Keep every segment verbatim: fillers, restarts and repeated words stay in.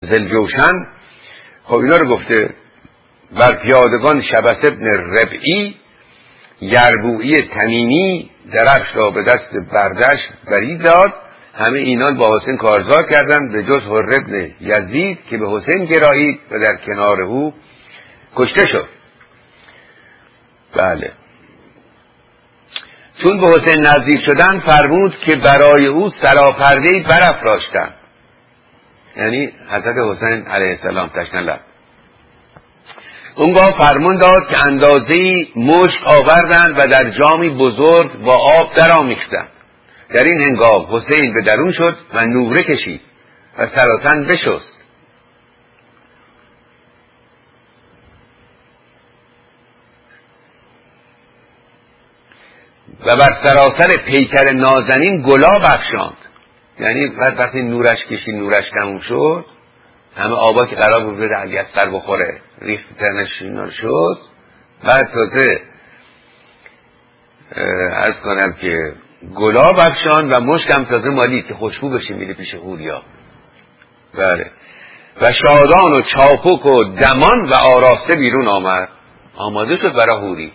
ذوالجوشن. خب اینا رو گفته. بر پیادگان شبس ابن ربعی، یربوعی تمیمی درفش را به دست بردش برید داد. همه اینان با حسین کارزار کردند به جز حر ابن یزید که به حسین گرایید و در کنار او کشته شد. بله. چون به حسین نزدیک شدن فرمود که برای او سراپرده‌ای برافراشتند، یعنی حضرت حسین علیه السلام تشنه لب. اونگاه فرمان داد که اندازه‌ای مشک آوردند و در جامی بزرگ با آب در آمیختند. در این هنگام حسین به درون شد و نوره کشید و سراسر بشست. و بر سراسر پیکر نازنین گلاب افشاند. یعنی بعد وقتی نورش کشید، نورش تموم شد، همه آبا که قرار بود به علی اصغر بخوره ریخت تنش اینا شد. بعد تازه عرض کنم که گلاب افشان و مشکم تازه مالید که خوشبو بشه میره پیش حوریا. بله. و شادان و چاپک و دمان و آراسته بیرون آمد، آماده شد برای حوری.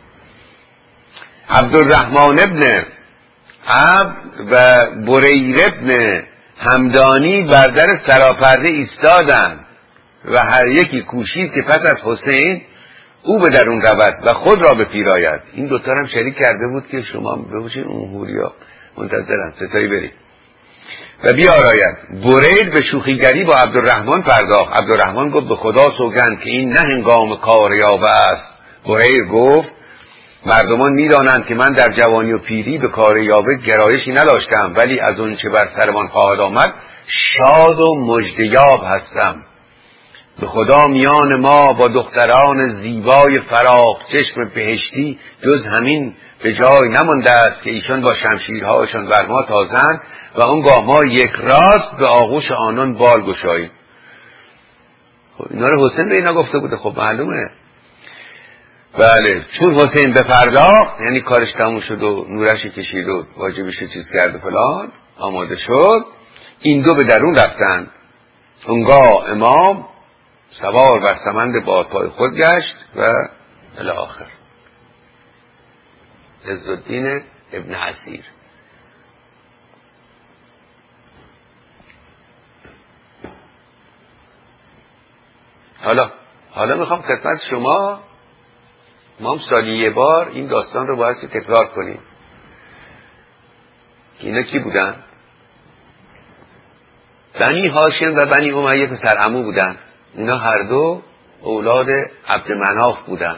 عبدالرحمن ابن عبد و بریر ابن همدانی بر در سراپرده ایستادند و هر یکی کوشید که پس از حسین او به درون رود و خود را بپیراید. این دوتا هم شریک کرده بود که شما ببوشین اون حوریا منتظرن ستایی برید و بیاراید. بریر به شوخیگری با عبدالرحمن پرداخت. عبدالرحمن گفت به خدا سوگند که این نه هنگام کار یاوه است. بریر گفت مردمان میدانند که من در جوانی و پیری به کار یاوه گرایشی نداشتم، ولی از اون چه بر سرمان خواهد آمد شاد و مژده‌یاب هستم. به خدا میان ما با دختران زیبای فراخ چشم بهشتی جز همین به جای نمانده است که ایشان با شمشیرهایشان بر ما تازند و اونگاه ما یک راست به آغوش آنان بال گشاییم. خب اینا رو حسین به اینا گفته بوده. خب معلومه. بله. چون حسین به پرداخت، یعنی کارش تموم شد و نورش کشید و واجبش چیز کرد و فلان آماده شد، این دو به درون رفتند. اونگاه امام سوار بر سمند بادپای خود گشت و الی آخر. عزالدین ابن حصیر. حالا حالا میخوام خدمت شما، ما هم سالی یه بار این داستان رو باید تکرار کنیم. اینا کی بودن؟ بنی هاشم و بنی امیه پسر عمو بودن. اینا هر دو اولاد عبدمناف بودن.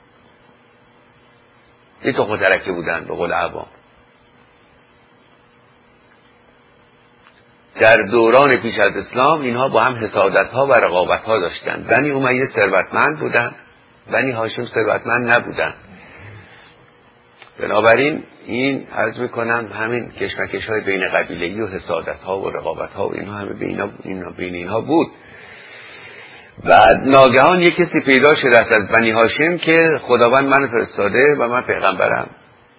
یه تخم ترکه بودن به قول عوام. در دوران پیش از اسلام اینها با هم حسادت ها و رقابت ها داشتن. بنی امیه ثروتمند بودن، بنی هاشم ثروتمند نبودن. بنابراین این عرض میکنم همین کشمکش های بین قبیله‌ای و حسادت ها و رقابت ها و اینها همه بین اینا بین اینها بود. بعد ناگهان یک کسی پیدا شده است از بنی هاشم که خداوند من فرستاده و من پیغمبرم.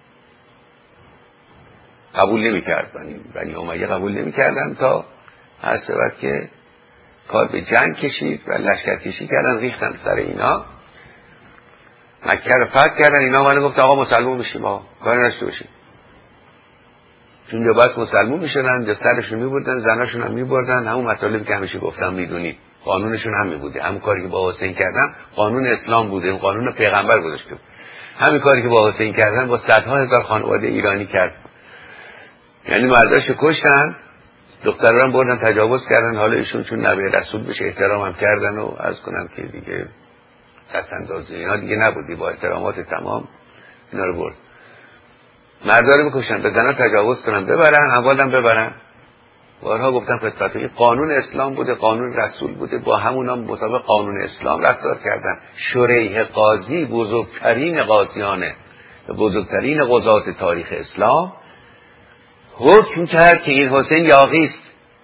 قبول نمی کرد. بنی, بنی امیه قبول نمی کردن تا هر سبت که کار به جنگ کشید و لشکر کشی کردن، ریختن سر اینا، مکه رو فتح کردن. اینا من گفت آقا مسلمون بشیم، آقا کار نشته باشیم. چون یا باید مسلمون میشدن، دسترشون میبردن، زناشون هم میبردن. همون مطالبی که همیشه گفتم میدونی، قانونشون هم میبوده. همون کاری که با حسین کردن قانون اسلام بوده، اون قانون پیغمبر گذاشته بود. همین کاری که با حسین کردن با صدها هزار خانواده ایرانی کرد. یعنی مرداشو کشتن، دخترها هم بردن تجاوز کردن. حالا ایشون چون نبی رسول بشه احترام هم کردن و عرض کنم که دیگه دست اندازی اینا دیگه نبودی، با احترامات تمام اینا رو برد. مردا رو بکشن، به زنها تجاوز کنن، ببرن، اموالم ببرن. بارها گفتم خدمتتون این قانون اسلام بوده، قانون رسول بوده، با همونا مطابق قانون اسلام رفتار کردن. شریح قاضی بزرگترین قاضیانه، بزرگترین قضات تاریخ اسلام، حکم کرد که این حسین یاغی است.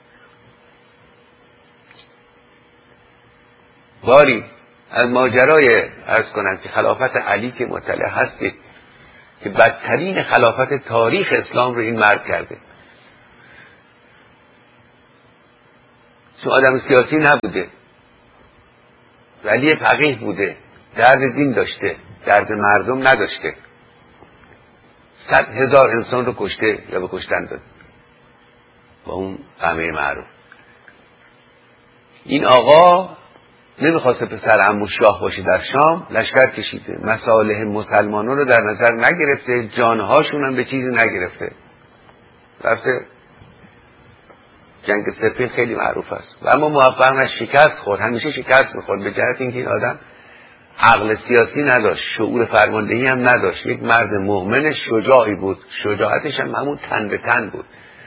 باری از ماجرای عرض کنم که خلافت علی که مطلع هستید که بدترین خلافت تاریخ اسلام رو این مرد کرده. چون آدم سیاسی نبوده، ولی فقیه بوده، درد دین داشته، درد مردم نداشته. صد هزار انسان رو کشته یا به کشتن داد با اون قمه معروف. این آقا نمیخواسته پسر عمو شاه باشه در شام، لشکر کشیده، مصالح مسلمانان رو در نظر نگرفته، جانهاشون هم به چیزی نگرفته، رفته جنگ سفین خیلی معروف است و اما موفق نشد، شکست خورد، همیشه شکست میخورد، به جهت اینکه این آدم عقل سیاسی نداشت، شعور فرماندهی هم نداشت، یک مرد مؤمن شجاعی بود، شجاعتش هم همون تن به تن بود.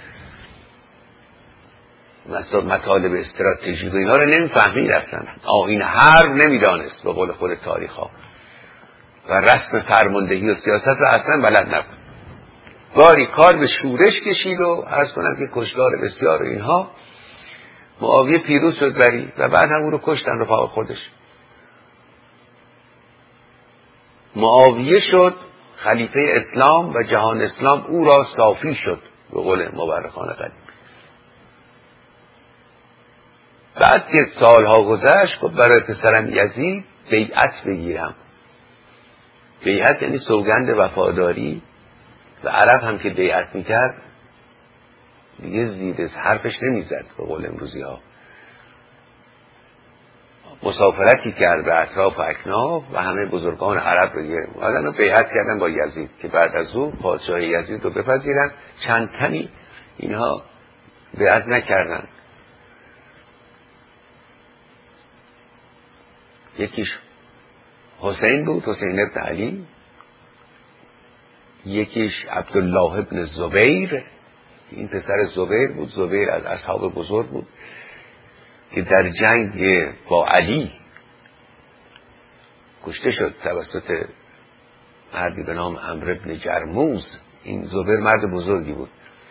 مثلا مطالب استراتژیک و اینا رو نمیفهمید، اصلا آیین حرب نمیدانست به قول خود تاریخ ها، و رسم فرماندهی و سیاست رو اصلا بلد نبود. باری کار به شورش کشید و عرض کنم که کشتار بسیار اینها. معاویه پیروز شد بری و بعد هم او رو کشتن رفاق خودش. معاویه شد خلیفه اسلام و جهان اسلام او را صافی شد به قول مورخان قدیم. بعد که سالها گذشت گفت برای پسرم یزید بیعت بگیرم. بیعت یعنی سوگند وفاداری، و عرب هم که بیعت میکرد دیگه زیر از حرفش نمیزد به قول امروزی ها. مسافرتی کرد به اطراف اکناف و همه بزرگان عرب رو گرفت. بعدن بیعت کردن با یزید که بعد از او پادشاه یزید رو بپذیرن. چند تنی اینها بیعت نکردن. یکیش حسین بود، حسین ابن علی. یکیش عبدالله ابن زبیر، این پسر زبیر بود. زبیر از اصحاب بزرگ بود که در جنگ با علی کشته شد توسط مردی به نام عمرو بن جرموز. این زبیر مرد بزرگی بود.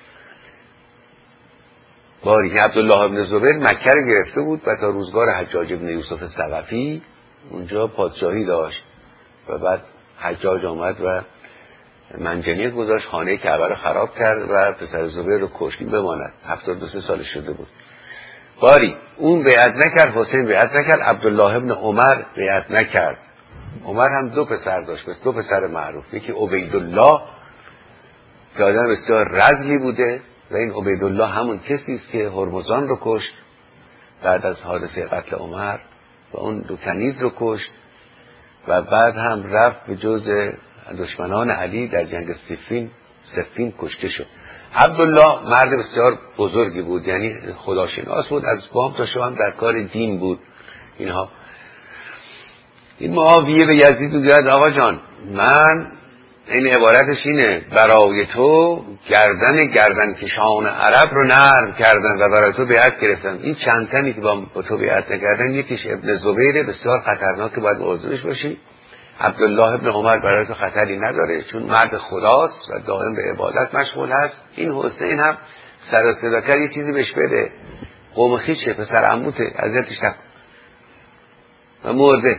باری که عبدالله ابن زبیر مکه رو گرفته بود و تا روزگار حجاج ابن یوسف ثقفی اونجا پادشاهی داشت و بعد حجاج آمد و منجنیق گذاشت، خانه کعبه رو خراب کرد و پسر زبیر رو کشت بماند. هفتاد و سه سالش شده بود. باری اون بیعت نکرد، حسین بیعت نکرد، عبدالله ابن عمر بیعت نکرد. عمر هم دو پسر داشت، بس دو پسر معروف. یکی عبیدالله که آدم بسیار رذلی بوده و این عبیدالله همون کسی است که هرمزان رو کشت بعد از حادثه قتل عمر و اون دو کنیز رو کشت و بعد هم رفت به جز دشمنان علی در جنگ صفین صفین کشته شد. عبدالله مرد بسیار بزرگی بود، یعنی خداشناس بود، از بام تا شام در کار دین بود. اینها این معاویه به یزید میگه آقا جان، من این عبارتش اینه، برای تو گردن گردن کشان عرب رو نرم کردن و برای تو بیعت گرفتن. این چند تنی که با تو بیعت نکردن، یکیش ابن زبیره بسیار خطرناک، باید موضوعش باشی. عبدالله ابن عمر برای تو خطری نداره چون مرد خداست و دائم به عبادت مشغول هست. این حسین هم سر و صدا کرد یه چیزی بهش بده، قوم خویشه، پسر عموته، اذیتش نکن، و مرده.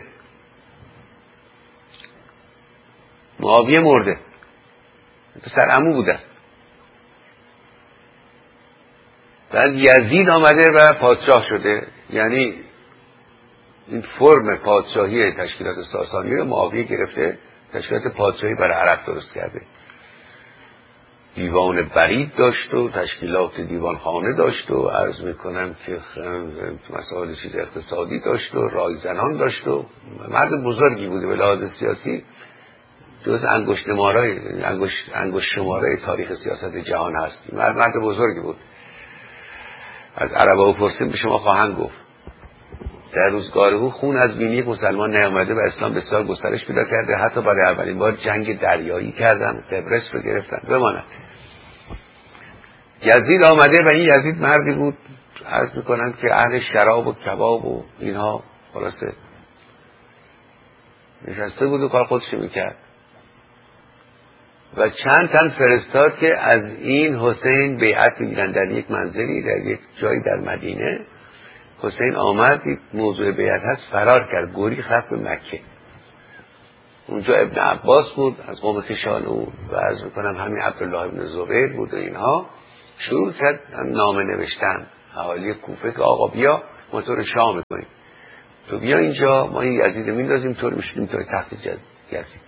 معاویه مرده، پسر عمو بوده. بعد یزید آمده و پادشاه شده، یعنی این فرم پادشاهی تشکیلات ساسانی رو معاویه گرفته، تشکیلات پادشاهی برای عرب درست کرده. دیوان برید داشت و تشکیلات دیوان خانه داشت و عرض میکنم که مسائل چیز اقتصادی داشت و رایزنان داشت و مرد بزرگی بوده. به لحاظ سیاسی جز انگشت شمارای انگشت انگشت شمارای تاریخ سیاست جهان هست. مرد, مرد بزرگی بود. از عربا پرسیم به شما خواهند گفت در روزگار او خون از بینی مسلمان نیامده و اسلام بسیار گسترش پیدا کرده. حتی برای اولین بار جنگ دریایی کردن، قبرس رو گرفتن. بماند یزید آمده و این یزید مردی بود عرض میکنن که اهل شراب و کباب و اینها خلاصه نشسته بود و کار خودش میکرد و چند تن فرستاد که از این حسین بیعت بگیرن در یک منزلی در یک جایی در مدینه. حسین آمد، دید موضوع بیعت هست، فرار کرد، گریخت رفت به مکه. اونجا ابن عباس بود از قوم کشان او و عرض میکنم همین عبدالله ابن زبیر بود و اینها. شروع کرد هم نامه نوشتن، اهالی کوفه که آقا بیا ما تو رو شاه میکنیم، تو بیا اینجا ما این یزید میندازیم تو رو میشونیم تو تخت یزید.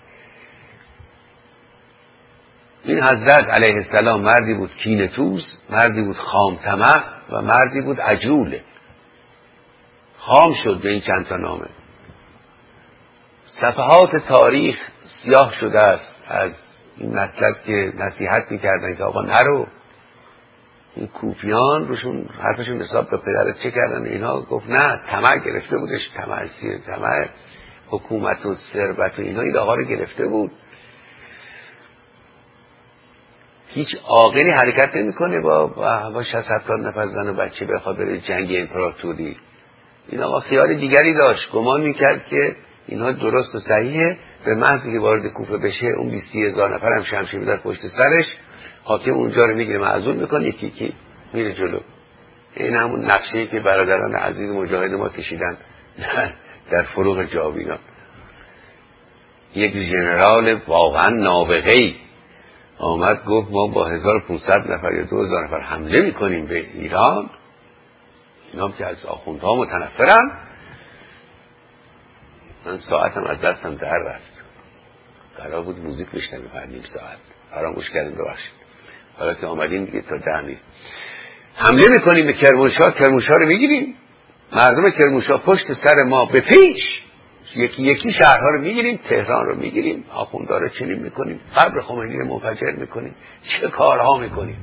این حضرت علیه السلام مردی بود کینه‌توز، مردی بود خام طمع و مردی بود عجول. خام شد به این چند تا نامه. صفحات تاریخ سیاه شده است از این مطلب که نصیحت میکردن که آقا نرو. این کوفیان روشون حرفشون حساب به پدرت چه کردن، اینها گفت نه طمع گرفته بودش، طمع سیر طمع حکومت و ثروت و اینا این آقا رو گرفته بود. هیچ عاقلی حرکت نمیکنه با با شصت هفتاد نفر زن و بچه بخواد بره جنگ امپراتوری. این آقا خیال دیگری داشت، گمان میکرد که اینها درست و صحیحه، به محضی که وارد کوفه بشه اون بیست هزار نفر هم شمشیر می‌زد پشت سرش، حاکم اونجا رو میگیره معزول میکنه، یکی یکی میره جلو. این همون نقشه‌ای که برادران عزیز مجاهد ما کشیدن در, در فروغ جاویدان. یک ژنرال واقعا نابغه‌ای آمد گفت ما با هزار و پانصد نفر یا دو هزار نفر حمله میکنیم به ایران. اینا که از آخوندها متنفرن. من ساعتم از دستم در رفت، قرار بود موزیک بشنویم بعد نیم ساعت، فراموش کردیم ببخشید. حالا که آمدیم دیگه تا ده میل حمله میکنیم به کرمانشاه، کرمانشاه رو میگیریم، مردم کرمانشاه پشت سر ما به پیش یکی یکی شهرها رو میگیریم، تهران رو میگیریم، آخوندها رو چنین میکنیم، قبر خمینی رو منفجر میکنیم، چه کارها میکنیم.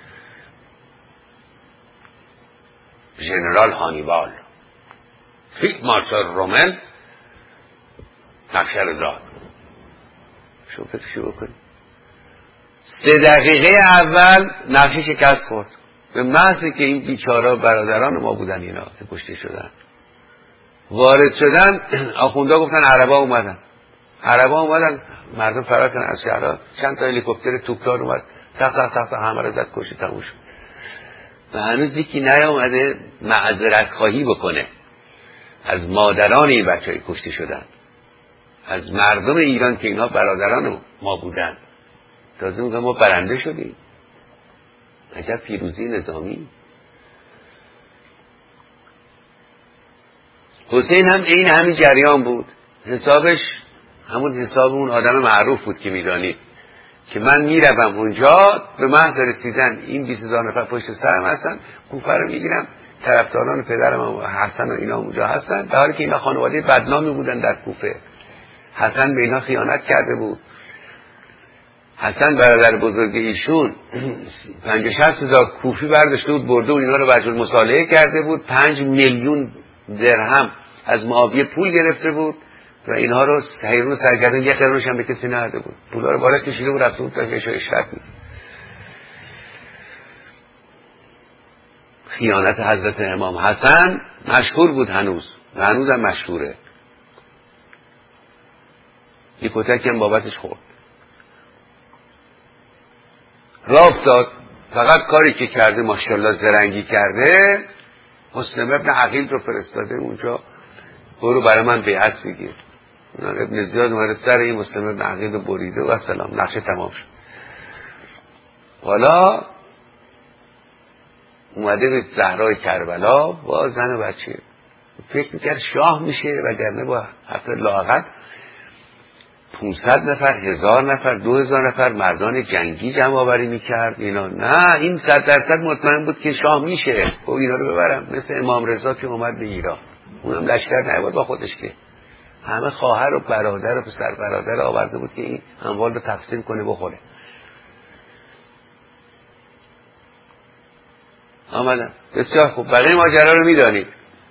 ژنرال هانیبال فیلد مارشال رومل نقشه رو داد. شو فکرشو بکنیم سه دقیقه اول نقشه شکست خورد، به محضی که این بیچارا برادران ما بودن اینا که کشته شدن وارد شدن، آخوندا گفتن عربا اومدن. عربا اومدن مردم فرار کردن از شهرها، چند تا هلیکوپتر توپدار اومد تخت تخت تخت همه رو زد کشته تموم شد. و هنوز یکی نیامده معذرت خواهی بکنه از مادران این بچه‌ای کشته شدن، از مردم ایران که اینا برادران ما بودن. تازه میگم ما برنده شدیم. عجب پیروزی نظامی. حسین هم این همین جریان بود، حسابش همون حساب اون آدم معروف بود که میدانید که من میروم اونجا به محض رسیدن این بیست هزار نفر پشت سرم هستن، کوفه رو میگیرم، طرفداران پدرم و حسن و اینا اونجا هستن، در حالی که اینا خانواده بدنامی بودن در کوفه. حسن به اینا خیانت کرده بود. حسن برادر بزرگ ایشون پنجاه شصت هزار کوفی برداشته بود برده و اینا رو وجه المصالحه کرده بود، پنج میلیون درهم از معاویه پول گرفته بود و اینها رو حیرون سرگردان یک قرونش هم به کسی نداده بود. پولا رو بالا کشیده بود رفته بود تا که اشتراک بود. خیانت حضرت امام حسن مشهور بود هنوز و هنوز هم مشهوره. هیپوتک هم بابتش خورد، راه افتاد. فقط کاری که کرده ماشاءالله زرنگی کرده، مسلم ابن عقیل رو فرستاده اونجا برو برای من بیعت بگیر. ابن زیاد اومده سر این مسلم ابن عقیل رو بریده و سلام، نقشه تمام شد. حالا اومده به صحرای کربلا با زن و بچه، فکر میکرد شاه میشه، وگرنه با حتی لااقل پونصد نفر، هزار نفر، دو هزار نفر مردان جنگی جمع آوری میکرد. اینا نه، این صد درصد مطمئن بود که شاه میشه و اینا رو ببرم. مثل امام رضا که اومد به ایران، اونم لشکر نیاورد با خودش که همه خواهر و برادر و پسر برادر آورده بود که این اموال رو تقسیم کنه بخوره. آمدن بسیار خوب، بقیه ماجرا رو میدانید.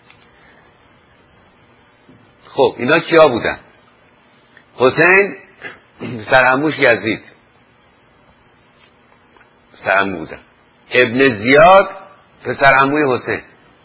خب اینا کیا بودن؟ حسین سرعموش یزید سرعمو بودن، ابن زیاد پسرعموی حسین،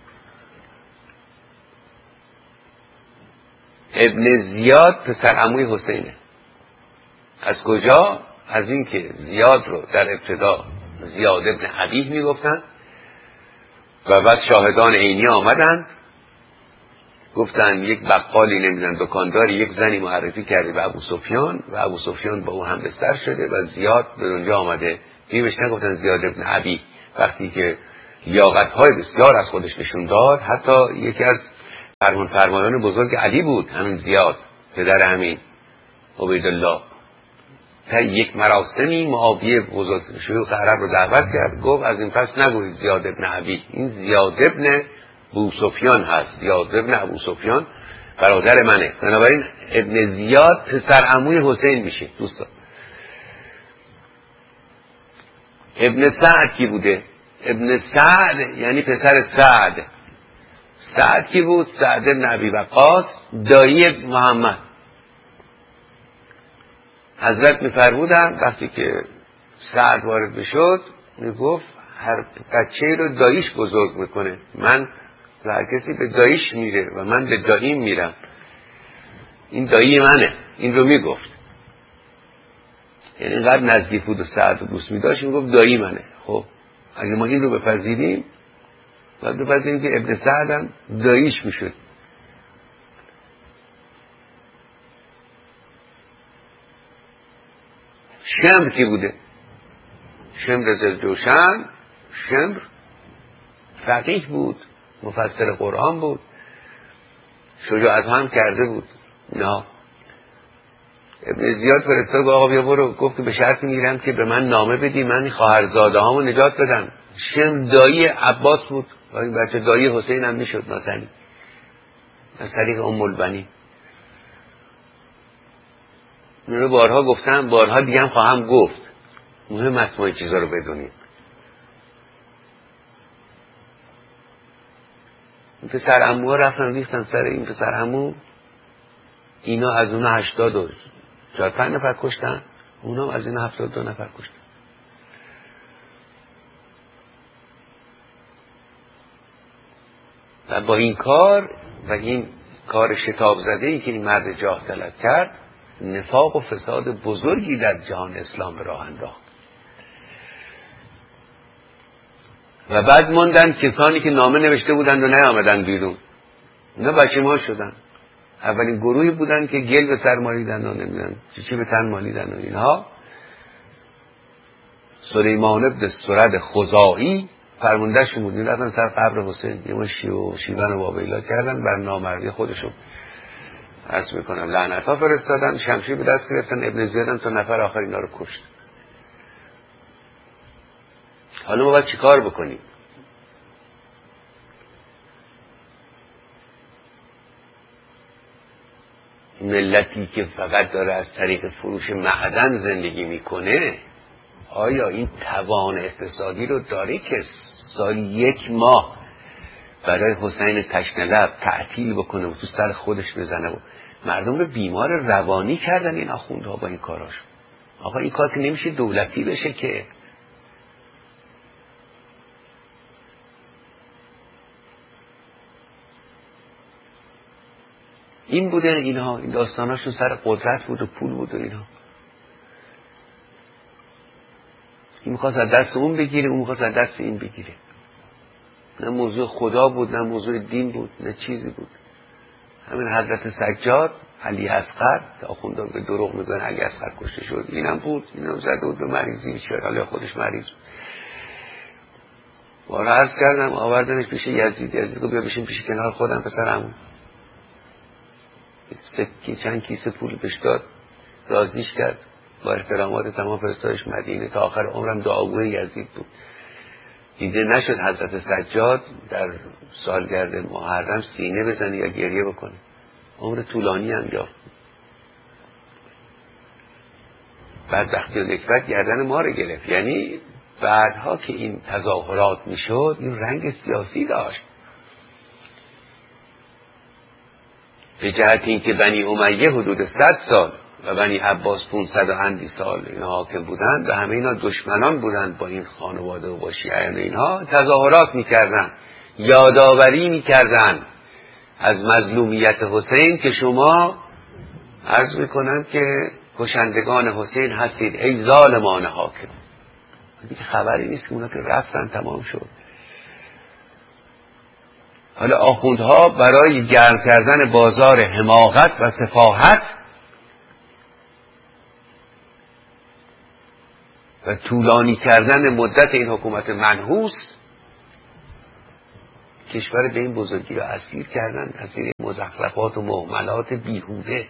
ابن زیاد پسرعموی حسینه. از کجا؟ از این که زیاد رو در ابتدا زیاد ابن حبیب میگفتن و بعد شاهدان عینی آمدن گفتن یک بقالی نمیدن دکانداری یک زنی معرفی کرده به ابو سفیان و ابو سفیان با او هم بستر شده و زیاد به اونجا آمده. دیمش نگفتن زیاد ابن حبیب، وقتی که لیاقت‌های بسیار از خودش نشون داد. حتی یکی از فرمان فرمایان بزرگ علی بود، همین زیاد پدر همین عبیدالله. تا یک مراسمی معاویه بزرگ شیوخ عرب رو دعوت کرد، گفت از این پس نگوید زیاد ابن عبی، این زیاد ابن ابو سفیان هست، زیاد ابن ابو سفیان برادر منه. بنابراین ابن زیاد پسر عموی حسین میشه. دوستان ابن سعد کی بوده؟ ابن سعد یعنی پسر سعد. سعد کی بود؟ سعد ابن ابی وقاص، دایی محمد. حضرت میفرمودن وقتی که سعد وارد بشد میگفت هر بچه رو داییش بزرگ میکنه، من هر کسی به داییش میره و من به داییم میرم، این دایی منه. این رو میگفت، یعنی اینقدر نزدیک بود و سعد و دوست میداشت، میگفت دایی منه. خب اگه ما این رو بپذیریم باید بپذیریم که ابن سعد هم داییش میشد. شمر کی بوده؟ شمر زلجوشن. شمر فقیه بود، مفسر قرآن بود، شجاعت هم کرده بود. نه ابن زیاد فرستاد آقا بیا برو، گفت که به شرطی میرم که به من نامه بدی من خواهرزاده هامو نجات بدم. شمر دایی عباس بود و این بچه دایی حسین هم میشد ناتنی از طریق ام البنین. من رو بارها گفتم، بارها دیگه هم خواهم گفت، مهم است ما این چیزا رو بدونیم. این پسر عموها رفتن ریختن سر این پسر عمو، اینا از اون هشتاد و چهار پنج نفر کشتن، اونا از این هفتاد دو نفر کشتن. و با این کار و این کار شتاب زده ای که این مرد جاه طلب کرد، نفاق و فساد بزرگی در جهان اسلام به راه انداخت. و بعد موندن کسانی که نامه نوشته بودند و نیامدن بیرون، اینا بچه ما شدن. اولین گروهی بودن که گل به سر مالیدن و نمیدن چی چی به تن مالیدن و اینها. سلیمان ابن سرد خزاعی فرمانده شون بود، رفتن سر قبر حسین یه ما شیو شیون و بابیلا کردن بر نامردی خودشون. عرض میکنم لعنت ها فرستادن، شمشیر به دست گرفتن، ابن زیادن تا نفر آخر اینا رو کشت. حالا ما باید چی کار بکنیم؟ ملتی که فقط داره از طریق فروش معدن زندگی میکنه، آیا این توان اقتصادی رو داره که سال یک ماه برای حسین تشنلب تعطیل بکنه و تو سر خودش بزنه و مردم رو بیمار روانی کردن این آخوندها با این کاراشون؟ آقا این کار که نمیشه دولتی بشه که. این بوده اینها، این داستاناشون سر قدرت بود و پول بود و اینها. این میخواست از دست اون بگیره، اون میخواست از دست این بگیره. نه موضوع خدا بود، نه موضوع دین بود، نه چیزی بود. همین حضرت سجاد، علی اصغر که آخونده به دروغ میگن علی اصغر کشته شد، اینم بود، اینم زده بود به مریضی، چرا خودش مریض بود. بارها عرض کردم آوردنش پیش یزید، یزید گفت بیا بشین پیش کنار خودم پسرم. سکی چند کیسه پول بهش داد، راضیش کرد، با احترامات تمام فرستادش مدینه. تا آخر عمرم دعاگوی یزید بود. دیده نشد حضرت سجاد در سالگرد محرم سینه بزنه یا گریه بکنه. عمر طولانی هم یافت. بعد وقتی و نکبت گردن ما رو گرفت. یعنی بعدها که این تظاهرات میشد این رنگ سیاسی داشت، به جهت این که بنی امیه حدود صد سال و بنی عباس پونصد و اندی سال این حاکم بودند و همه اینا دشمنان بودند با این خانواده و با شیعیان. اینها تظاهرات میکردن، یادآوری میکردن از مظلومیت حسین که شما عرض میکنند که کشندگان حسین هستید ای ظالمان حاکم. دیگه خبری نیست که اونا که رفتن تمام شد. حالا آخوندها برای گرم کردن بازار حماقت و سفاهت و طولانی کردن مدت این حکومت منحوس کشور به این بزرگی رو اسیر کردن، اسیر مزخرفات و مهملات بیهوده.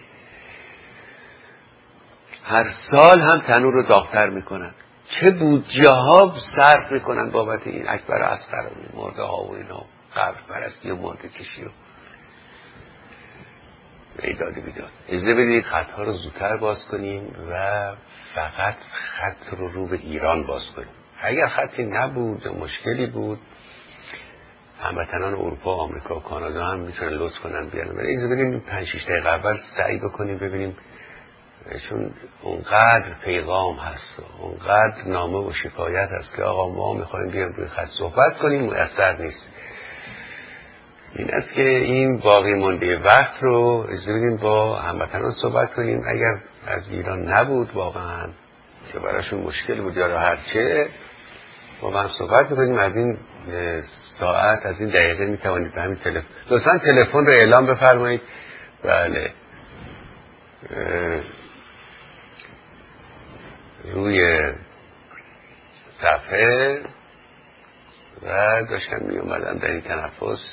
هر سال هم تنور رو داغ‌تر میکنن. چه بودجه ها صرف میکنن بابت این اکبر اصغر و مرده ها و اینا، قبر پرستی و مرده کشی و ایداد بیداد. اجازه بدید خطها رو زودتر باز کنیم و فقط خط رو رو به ایران باز کنیم. اگر خطی نبود و مشکلی بود، هموطنان اروپا و آمریکا و کانادا هم میتونن لطف کنن بیان. ولی اجازه بدید پنج شش دقیقه اول سعی بکنیم ببینیم، چون اونقدر پیغام هست و اونقدر نامه و شکایت هست که آقا ما میخوایم بیان روی خط صحبت کنیم، میسر نیست. این است که این باقی مانده وقت رو اجازه بدیم با هموطنان صحبت کنیم. اگر از ایران نبود واقعا که براشون مشکل بود یا را هرچه، ما با هم صحبت بکنیم. از این ساعت، از این دقیقه میتوانید به همین تلفن، لطفا تلفن رو اعلام بفرمایید. بله، روی صفحه و داشتم می اومدم در این تنفس،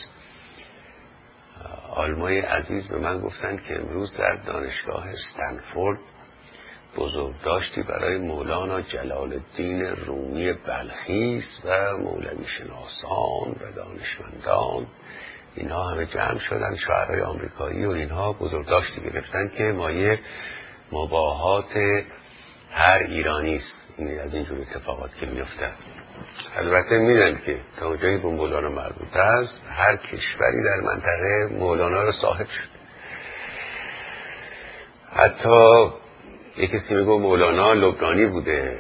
آلمای عزیز به من گفتن که امروز در دانشگاه استنفورد بزرگداشتی برای مولانا جلال الدین رومی بلخی و مولوی شناسان و دانشمندان، اینها همه جمع شدن، شاعرای آمریکایی و اینها بزرگداشتی گرفتن که مایه مباهات هر ایرانی است. این از اینجور اتفاقات که میفته. البته میدونم که تا اونجایی به مولانا مربوط است، هر کشوری در منطقه مولانا رو صاحب شد. حتی یک کسی میگه مولانا لبنانی بوده.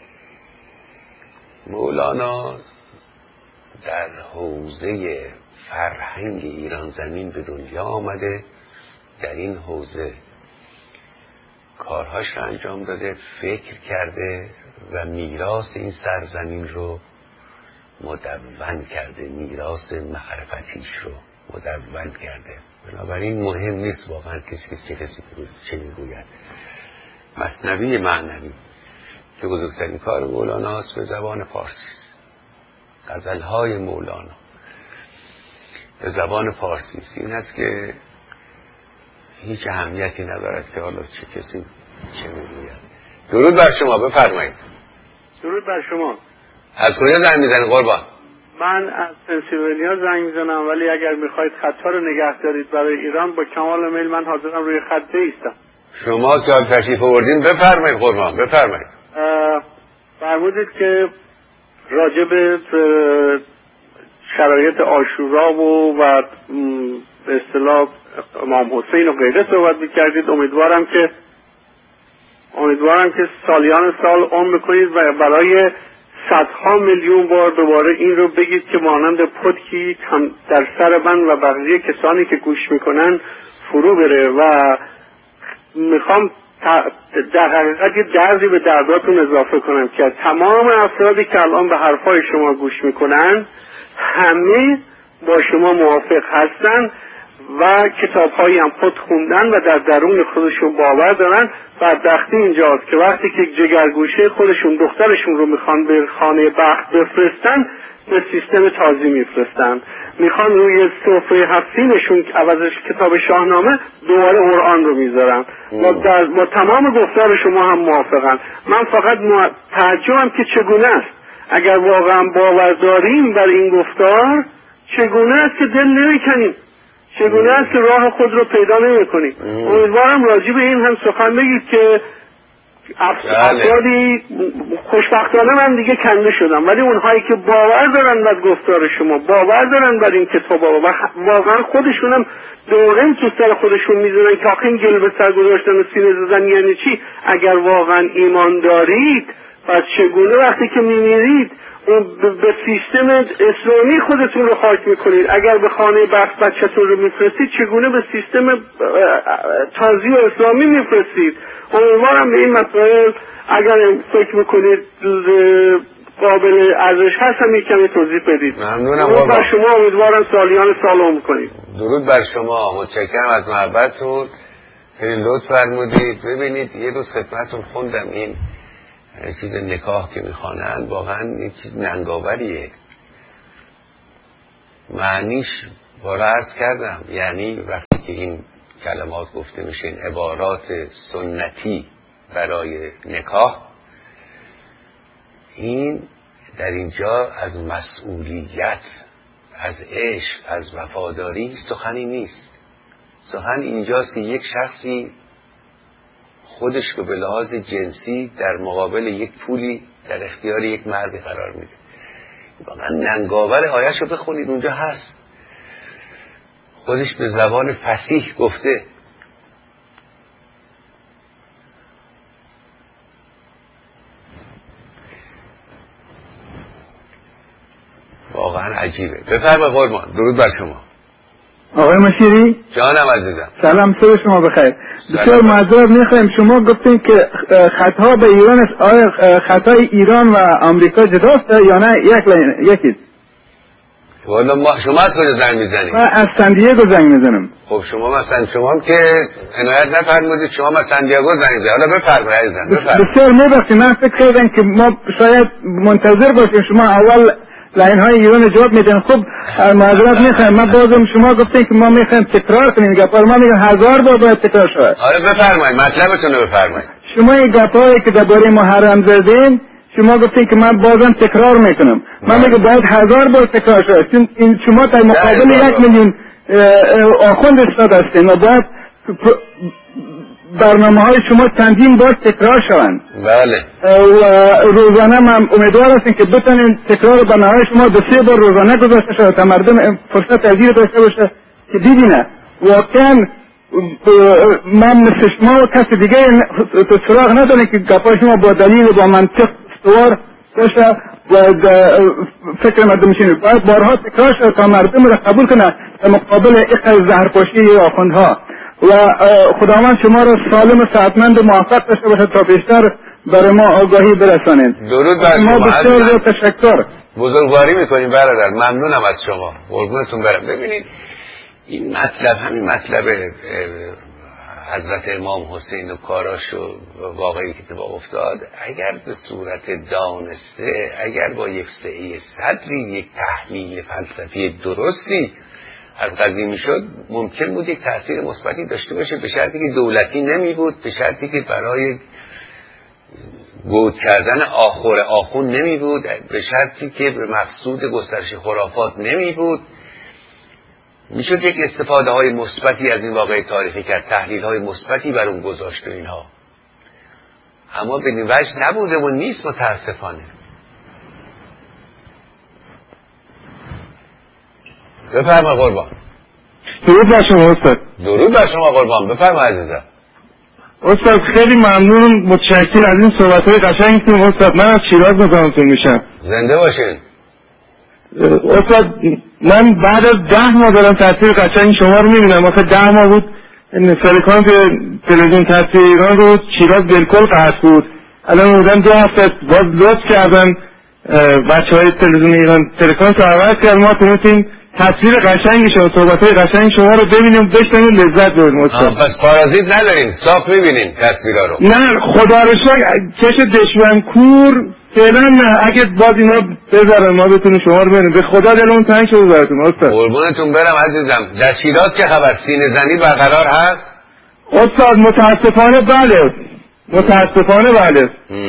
مولانا در حوزه فرهنگ ایران زمین به دنیا آمده، در این حوزه کارهاش رو انجام داده، فکر کرده و میراث این سرزمین رو مدون کرده، میراث معرفتیش رو مدون کرده. بنابراین مهم نیست واقعا کسی چه کسی چه میگوید. مثنوی معنوی که بزرگترین کار مولاناست به زبان فارسی، غزلهای مولانا به زبان فارسی است. این است که هیچ اهمیتی ندارد که حالا چه کسی چه میگوید. درود بر شما، بفرمایید. درود بر شما. از کجا زنگ میزنید قربان؟ من از پنسیلوانیا زنگ میزنم، ولی اگر میخواید خطا رو نگه دارید برای ایران با کمال میل من حاضرم روی خط بایستم. شما که تشریف آوردین بفرمایید قربان، بفرمایید. فرمودید که راجع به شرایط عاشورا و و به اصطلاح امام حسین و غیره صحبت میکردید. امیدوارم که امیدوارم که سالیان سال عمر بکنید و برای صدها میلیون بار دوباره این رو بگید که مانند پتکی در سر من و بقیه کسانی که گوش میکنن فرو بره. و میخوام در حقیقت یه درزی به درداتون اضافه کنم که تمام افرادی که الان به حرفای شما گوش میکنن همه با شما موافق هستن و کتاب‌هایی هم خود خوندن و در درون خودشون باور دارن. بدبختی اینجاست که وقتی که جگرگوشه خودشون دخترشون رو میخوان به خانه بخت بفرستن، به سیستم تازی میفرستن. میخوان روی سفره هفتینشون عوضش کتاب شاهنامه دوباره قرآن رو میذارن. با, با تمام گفتار شما هم موافقن. من فقط تعجبم که چگونه است اگر واقعا باور داریم بر این گفتار، چگونه است که دل نمیکنیم، چگونه است که راه خود رو پیدا نمی کنیم. امیدوارم راجع به این هم سخن بگید که افرادی خوشبختانه من دیگه کنده شدم، ولی اونهایی که باور دارن بر گفتار شما، باور دارن بر این کتابا و واقعا خودشونم دورم تو سر خودشون میزنن که آخه این گل به سر گذاشتن و سینه زدن یعنی چی؟ اگر واقعا ایمان دارید پس چگونه وقتی که میمیرید به سیستم اسلامی خودتون رو خاک میکنید؟ اگر به خانه بخت بچه‌تون رو میفرستید چگونه به سیستم تازی و اسلامی میفرستید؟ امیدوارم به این مسائل اگر فکر میکنید قابل ارزش هست هم یک کمی توضیح بدید. ممنونم. درود بر شما، امیدوارم سالیان سال عمر کنید. درود بر شما، متشکرم از محبتتون، خیلی لطف فرمودید. ببینید یه روز خدمتتون خوندم این چیز نکاح که میخوانن، واقعا یه چیز ننگاوریه. معنیش بارا عرض کردم، یعنی وقتی که این کلمات گفته میشه، این عبارات سنتی برای نکاح، این در اینجا از مسئولیت، از عشق، از وفاداری سخنی نیست. سخن اینجاست که یک شخصی خودش رو به لحاظ جنسی در مقابل یک پولی در اختیار یک مردی قرار میده. واقعا ننگاور آیه‌اش رو بخونید، اونجا هست. خودش به زبان فصیح گفته. واقعا عجیبه. بفرمایید قربان. درود بر شما. آقای مشیری جانم عزیزم. سلام، صبح شما بخیر. بسیار معذرت میخوایم، شما گفتین که خطا به ایران است. آیا خطای ایران و آمریکا جداست یا نه یک یکیست؟ والا ما شما از کجا زنگ میزنید؟ من از سندیگو زنگ میزنم. خب شما مثلا شما هم که عنایت نفرمودید، شما مثلا سندیگو زنگ میزنید. حالا بفرمایید عزیزم بفرمایید. بسیار میبخشید، من فکر کردم که ما شاید منتظر باشیم شما اول لاین های ایران جواب میدن. خب معذرت میخوایم، من بازم شما گفتین که ما میخوایم تکرار کنیم گپا رو، ما میگم هزار بار باید تکرار شود. آره بفرمایید، مطلبتون رو بفرمایید. شما این گپایی که درباره محرم زدین، شما گفتین که من بازم تکرار میکنم. من میگم باید هزار بار تکرار شود، چون این شما در مقابل یک میلیون آخوند استاد هستین و باید برنامه های شما چندین بار تکرار شوند. بله. و روزانه من امیدوار هستیم که بتونین تکرار برنامه های شما دو سه بار روزانه گذاشته شود تا مردم فرصت تغییر داشته باشه که ببینه. واقعا من مثل شما و کسی دیگه سراغ نداره که گپای شما با دلیل و با منطق استوار باشه و فکر مردم شینه. باید بارها تکرار شود تا مردم را قبول کنه در مقابل اقل زهرپاشی آخوندها. و خداوند شما را سالم و صحتمند و موفق داشته باشه تا بیشتر برای ما آگاهی برسانید. درود بر شما. ما بسیار تشکر. بزرگواری میکنیم برادر، ممنونم از شما. قربونتون برم. ببینید این مطلب، همین مطلب حضرت امام حسین و کاراش و واقعی که اتفاق افتاد، اگر به صورت دانسته، اگر با یک سعی صدری، یک تحلیل فلسفی درستی از قدیم شد، ممکن بود یک تأثیر مثبتی داشته باشه، به شرطی که دولتی نمی بود، به شرطی که برای گود کردن آخور آخون نمی بود، به شرطی که به مقصود گسترش خرافات نمی بود. میشد یک استفاده های مثبتی از این واقعه تاریخی کرد، تحلیل های مثبتی بر اون گذاشت و اینها، اما به این وجه نبوده و نیست متاسفانه. بفرما قربان. درود بر شما استاد. درود بر شما قربان. بفرما عزیزم. استاد خیلی ممنون، متشکرم از این صحبت‌های قشنگتون استاد. من از شیراز مزاحمتون میشم. زنده باشین. استاد من بعد از ده ماه دارم تصویر قشنگ شما رو میبینم. آخه ده ماه بود فرکانس تلویزیون تصویر ایران رو شیراز بالکل قطع بود. الان بودم دو هفته باز لطف کردن بچه‌های تلویزیون ایران فرکانس رو عوض کرد، ما تونستیم تصویر قشنگی شما، صحبت‌های قشنگ شما رو ببینیم، بشنویم، لذت ببریم استاد. پس پارازیت ندارین، صاف می‌بینین تصویرا رو؟ نه خدا رو شکر چش دشمن کور فعلا نه. اگه باز اینا بذارن ما بتونیم شما رو ببینیم، به خدا دلمون تنگ شده براتون استاد. قربونتون برم عزیزم. در شیراز چه خبر؟ سینه زنی برقرار هست؟ استاد متاسفانه بله، متاسفانه بله.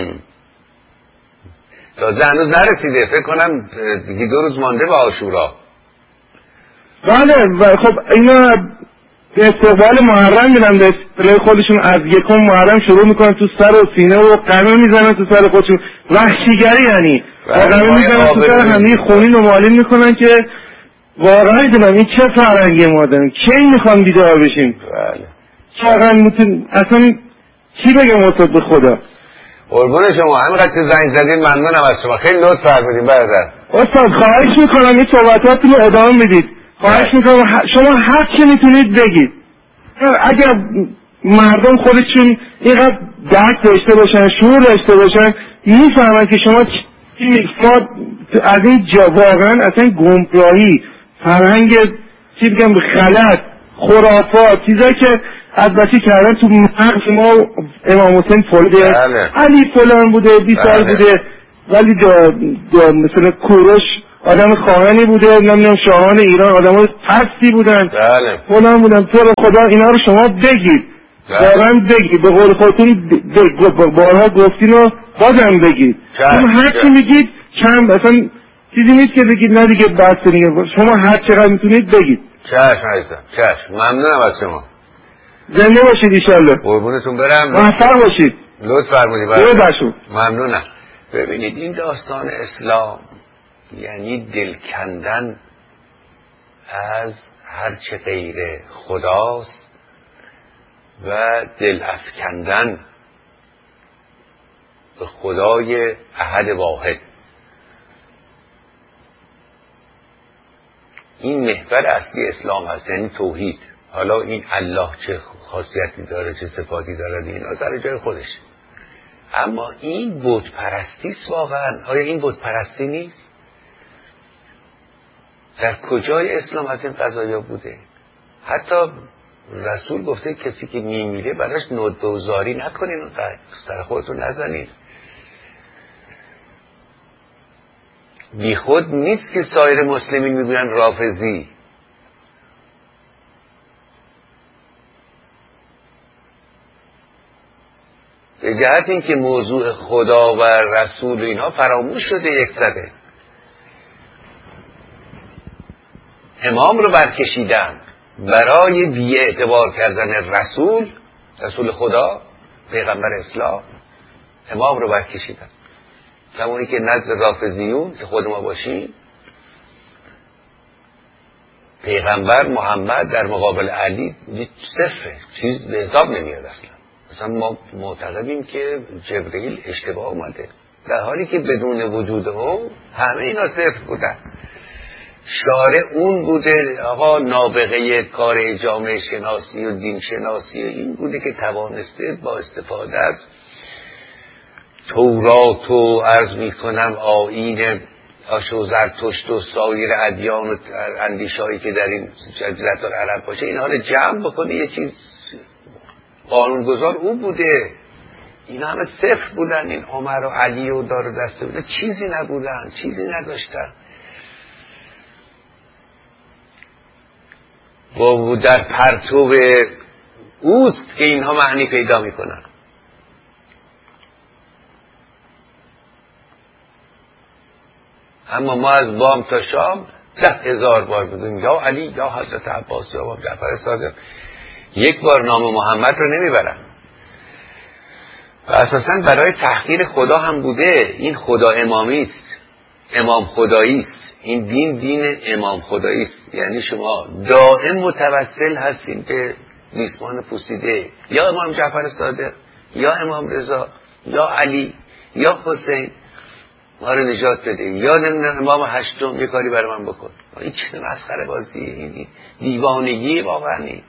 تازه هنوز نرسیده، فکر کنم دیگه دو روز مانده به عاشورا. بله و خب اینا به استقبال محرم میرن، به اصطلاح خودشون از یکم محرم شروع میکنن تو سر و سینه و قمه میزنن تو سر خودشون، وحشیگری یعنی قمه میزنن تو سر همه خونین و مالین میکنن که واقعا دلم این چه فرهنگی ما داریم، کی میخوام بیدار بشیم؟ بله چقدر میتون اصلا چی بگم استاد به خدا. قربون شما، همینقدر که زنگ زدین ممنونم از شما، خیلی لطف فرمودین برادر. استاد خواهش میکنم این صحبتاتون رو ادامه بدید، خواهش میکنم شما هر چی میتونید بگید. اگر مردم خودشون اینقدر درک داشته باشن، شعور داشته باشن، میفهمن که شما چی از این جا واقعا اصلا گمراهی، فرهنگ چی بگم غلط، خرافات، چیزایی که از بچه کردن تو مغز ما. امام حسین فلده، علی فلان بوده، بی سال بوده، ولی دا دا مثلا کوروش آدم خائنی بوده، نمیدونم شاهان ایران آدمای پستی بودن، بله فلان بودن. تو رو خدا اینا رو شما بگید، واقعا بگید، به قول خودتون بارها گفتین و بازم بگید. شما هر چی میگید کم اصلا چیزی نیست که بگید نه دیگه بس دیگه. شما هر چقدر میتونید بگید. چشم عزیزم، چشم. ممنونم از شما. زنده باشید انشالله. قربونتون برم. موفق باشید. لطف فرمودید. بله. ممنونم. ببینید این داستان اسلام یعنی دل کندن از هر چه غیر خداست و دل افکندن به خدای احد واحد. این محور اصلی اسلام هست، یعنی توحید. حالا این الله چه خاصیتی داره، چه صفاتی داره، اینا سر جای خودش. اما این بت پرستی است واقعا. آیا این بت پرستی نیست؟ در کجای اسلام از این قضایا بوده؟ حتی رسول گفته کسی که میمیره براش نودوزاری نکنین، سر خودتون نزنین. بی خود نیست که سایر مسلمین میگوین رافضی. به جهت این که موضوع خدا و رسول اینها فراموش شده یک زده. امام رو برکشیدن برای بی اعتبار کردن رسول، رسول خدا، پیغمبر اسلام. امام رو برکشیدن، همونی که نزد رافضیون که خود ما باشیم، پیغمبر محمد در مقابل علی صفره، چیز به حساب نمیاد اصلا. مثلا ما معتقدیم که جبرئیل اشتباه اومده، در حالی که بدون وجود او همه اینا صفر بودن. شارع اون بوده آقا، نابغه کار جامعه شناسی و دین شناسی این بوده که توانسته با استفاده از تورات و عرض می کنم آیین آشو زرتشت و سایر ادیان و اندیشهایی که در این جزیره العرب باشه، اینها رو جمع بکنه یه چیز قانونگذار او بوده. اینا همه صفر بودن، این عمر و علی و دار و دسته بودن، چیزی نبودن، چیزی نداشتن. و در پرتو اوست که اینها معنی پیدا میکنن. اما ما از بام تا شام ده هزار بار بودیم یا علی یا حضرت عباس یا جعفر صادق، یک بار نام محمد رو نمیبرن. و اساساً برای تحقیر خدا هم بوده. این خدا امامی است، امام خدایی است، این دین دین امام خدایی است. یعنی شما دائم متوسل هستید به ریسمان پوسیده، یا امام جعفر صادق یا امام رضا یا علی یا حسین، ما رو نجات بده، یا نمیدونم امام هشتم یه کاری برای من بکن. این چه مسخره بازیه، این دیوانگی واقعا. این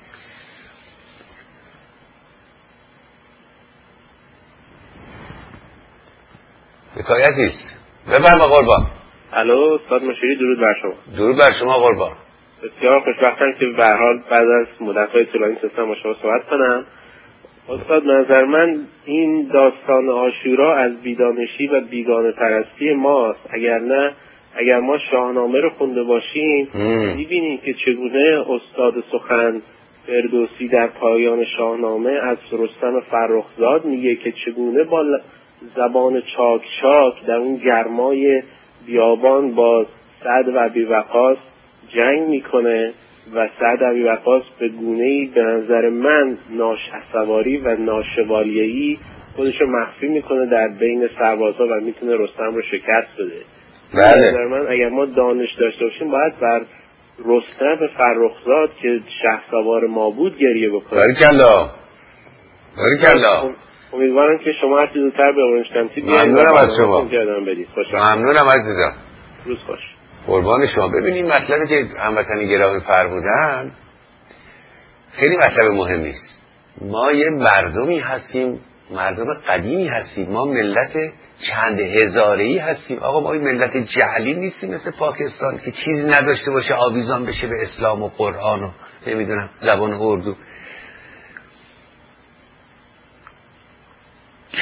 حکایتی است. بفرما قربان. الو استاد مشیری، درود بر شما. درود بر شما قربان. بسیار خوشبختم که به هر حال بعد از مدت‌های طولانی تونستم با شما صحبت کنم. استاد نظر من این داستان عاشورا از بیدانشی و بیگانه پرستی ماست. اگر نه اگر ما شاهنامه رو خونده باشیم می‌بینیم که چگونه استاد سخن فردوسی در پایان شاهنامه از رستم فرخزاد میگه که چگونه با زبان چاک چاک در اون گرمای بیابان با سعد و ابیوقاص جنگ میکنه و سعد و ابیوقاص به گونه‌ای به نظر من ناشهسواری و ناشوالیه‌ای خودشو مخفی میکنه در بین سربازا و میتونه رستم رو شکست بده. بله. به نظر من اگر ما دانش داشته باشیم باید بر رستم فرخزاد که شهسوار ما بود گریه بکنیم. باریکلا باریکلا. امیدوارم که شما هر چیز زودتر به اورنج کانتی بیایید. ممنونم از شما. ممنونم عزیزم. روز خوش. قربان شما. ببینید مطلبی که هموطنی گرامی فرمودن خیلی مطلب مهمی است. ما یه مردمی هستیم، مردم قدیمی هستیم، ما ملت چند هزاره‌ای هستیم. آقا ما این ملت جهلی نیستیم مثل پاکستان که چیزی نداشته باشه آویزان بشه به اسلام و قرآن و نمیدونم زبان اردو.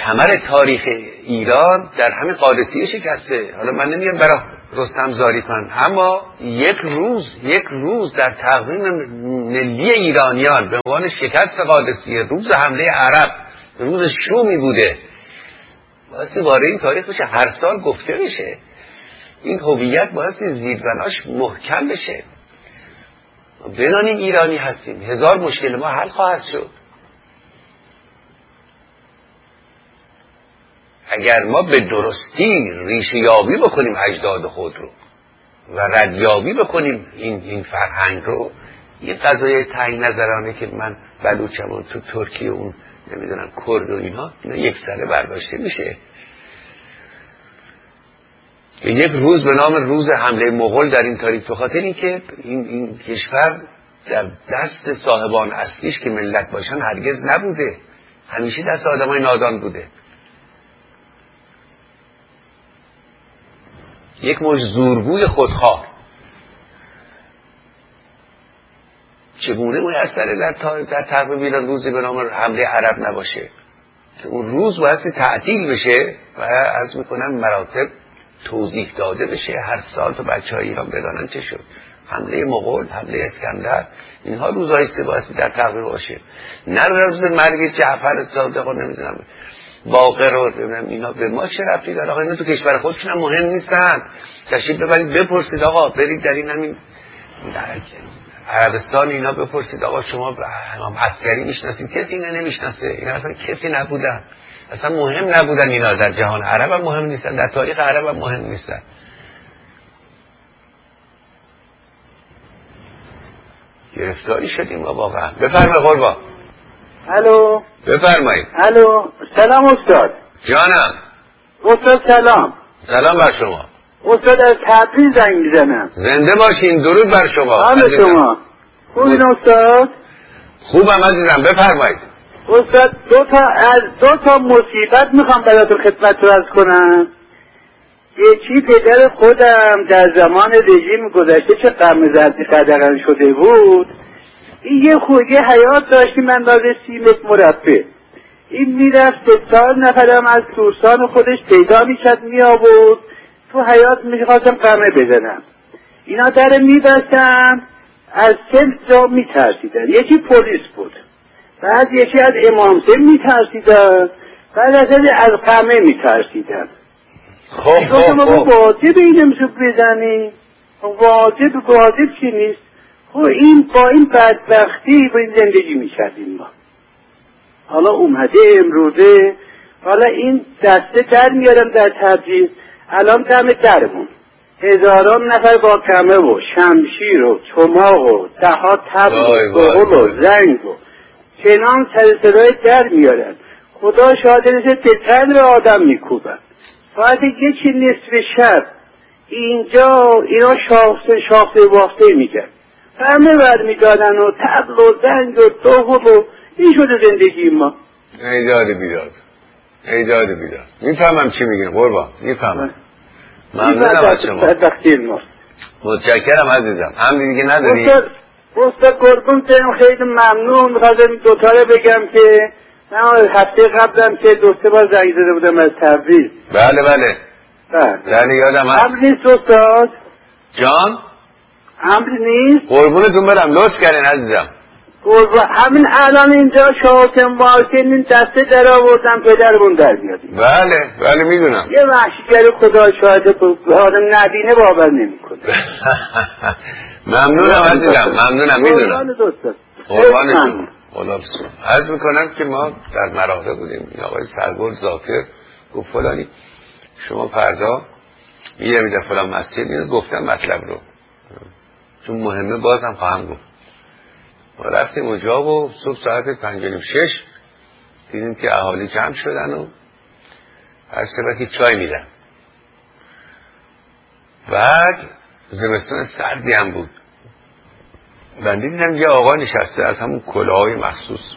کمر تاریخ ایران در همین قادسیه شکسته. حالا من نمیگم برای رستم زاری کنم، اما یک روز یک روز در تقویم ملی ایرانیان به عنوان شکست قادسیه، روز حمله عرب، روز شومی بوده. واسه وارد این تاریخ بشه، هر سال گفته بشه. این هویت باعث زیربناش محکم بشه. بدانیم ایرانی هستیم، هزار مشکل ما حل خواهد شد. اگر ما به درستی ریشه یابی بکنیم اجداد خود رو و ردیابی بکنیم این این فرهنگ رو، این قضایای تعیین نظرانه که من بلوچم و تو ترکیه اون نمیدونم کرد و اینها، اینا یک سره برداشته میشه. یک روز به نام روز حمله مغول در این تاریخ، به خاطر اینکه این این کشور در دست صاحبان اصلیش که ملت باشن هرگز نبوده، همیشه دست آدمای نادان بوده. یک موج زورگوی خودخواه چگونه میسره در تا در تقویم ایران روزی به نام حمله عرب نباشه که اون روز باید تعطیل بشه و عرض میکنم مراتب توضیح داده بشه هر سال تا بچه های ایران بدانن چه شد. حمله مغول، حمله اسکندر، اینها روزهای سباسی در تقویم باشه، نه روز مرگ جعفر صادق و نمیدونم باقر و نمیدونم اینا. به ما چه ربطی داره؟ آقا اینا تو کشور خودشون هم مهم نیستن. تشریف ببرید بپرسید، آقا برید در این همین عربستان اینا بپرسید، آقا شما امام عسکری میشناسید؟ کسی اینا نمیشناسه. اینا اصلا کسی نبودن، اصلا مهم نبودن. اینا در جهان عرب هم مهم نیستن، در تاریخ عرب هم مهم نیستن. گرفتاری شدیم ما واقعا. بفرمایید قربان. الو بفرمایید. الو سلام استاد. جانم. استاد سلام. سلام بر شما. استاد از تبریز زنگ میزنم. زنده باشین. درود بر شما. حال شما خوبین استاد؟ خوبم عزیزم. بفرمایید. استاد دو تا از دو تا مصیبت میخوام براتون خدمت رو عرض کنم. یکی پدر خودم در زمان رژیم گذشته چه غم زردی قدرن شده بود. این یه خوگه حیات داشتیم اندازه سی متر مربع. این میرفت ستار نفرم از دوستان خودش پیدا میشد می آورد تو حیات. میخواستم قمه بزنم، اینا در میبستن، از سه جا میترسیدن. یکی پلیس بود، بعد یکی از امامزه میترسیدن، بعد از از قمه میترسیدن. خب خب خب واجب این نمیشه بزنی، واجب واجب چی نیست. خب این با این بدبختی با این زندگی میکردیم ما. حالا اومده امروزه، حالا این دسته در میارم در تبریز، الان دم درمون هزاران نفر با کمه و شمشیر و چماق و دهات تبل و بغل و زنگ و چنان سر صدای در میارن. خدا شاهدنشه به تن آدم میکوبن. ساعت یکی نصف شب اینجا اینا شاخته شاخته واخته میگن، همه بر میدادن و تبل و زنگ و دوغل و این شده زندگی ما. ایداد بیداد ایداد بیداد. میفهمم چی میگین قربان، میفهمم. ممنونم از شما. متشکرم عزیزم. هم دیگه نداری؟ استاد استاد قربون تیم خیلی ممنون. میخواستم دوتاره بگم که من هفته قبلم که دو سه بار زنگ زده بودم از تبریز. بله بله بله یادم هست. امر نیست استاد جان؟ امر نیست. قربونتون برم، لطف کردین عزیزم. قربون همین الان اینجا شاکم واکن این دسته در آوردم پدرمون در میادیم. بله بله میدونم. یه وحشیگر خدا شاهده آدم نبینه باور نمی کنه. ممنونم عزیزم، ممنونم میدونم. قربانتون. خدا بسون. عرض میکنم که ما در مراحل بودیم. این آقای سرگل ذاکر گفت فلانی شما فردا میره میده فلان مسجد. اینو گفتم مطلب رو چون مهمه بازم خواهم گفت. ما رفتیم اونجا و صبح ساعت پنج و نیم شش دیدیم که اهالی جمع شدن و هر سبکی چای میدن. بعد زمستان سردی هم بود. من دیدم یه آقا نشسته از همون کلاهای مخصوص،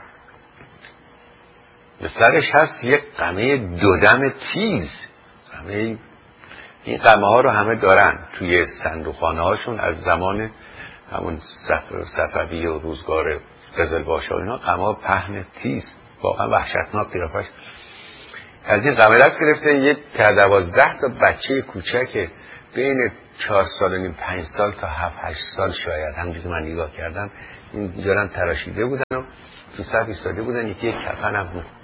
به سرش هست یک قمه دودم تیز. قمه این قمه ها رو همه دارن توی صندوقخانه هاشون از زمان همون صفوی و روزگار قزلباشا و اینا. قمه ها پهن تیز، واقعا وحشتناک قیافش. از این قمر دست گرفته یک دوازده تا بچه کوچک بین چهار سال و نیم پنج سال تا هفت هشت سال شاید، همونجوری که من نگاه کردم اینجا هم تراشیده بودن و تو صف ایستاده بودن، یکی یک کفن هم بود.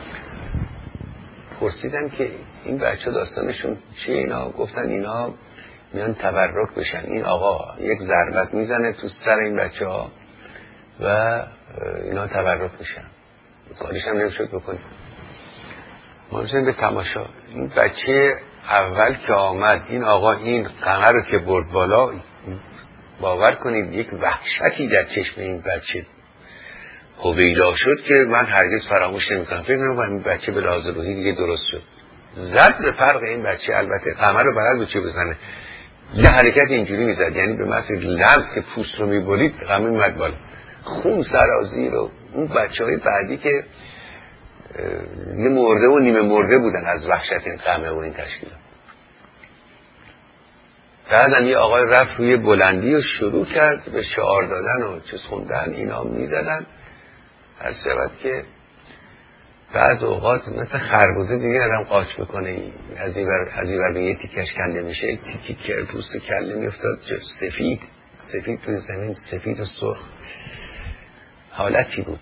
پرسیدم که این بچه داستانشون چیه؟ اینا گفتن اینا میان تبرک بشن. این آقا یک ضربت میزنه تو سر این بچه ها و اینا تبرک بشن. کاریش هم نمیشد بکنیم. ما میشن به تماشا. این بچه اول که آمد این آقا این قمر رو که برد بالا، باور کنید یک وحشتی در چشم این بچه هویدا شد که من هرگز فراموش نمی‌کنم. فکر کنم این بچه به لحاظ روحی دیگه درست شد. زد به فرق این بچه. البته قمر رو بلد بود چه بزنه، یه حرکت اینجوری میزد، یعنی به مثل لمس که پوست رو میبرید قمر میمد بالا، خون سرازی رو. اون بچه های بعدی که یه مرده و نیمه مرده بودن از وحشت این قمه و این تشکیلات. بعدم یه آقای رفت روی بلندی و شروع کرد به شعار دادن و چیز خوندن، اینا میزدن. هر شود که بعض اوقات مثل خربوزه دیگه آدم قاچ بکنه، از این ور از این ور به یه تیکش کنده میشه، تیکی که پوست کله میافتاد سفید سفید توی زمین، سفید و سرخ حالتی بود.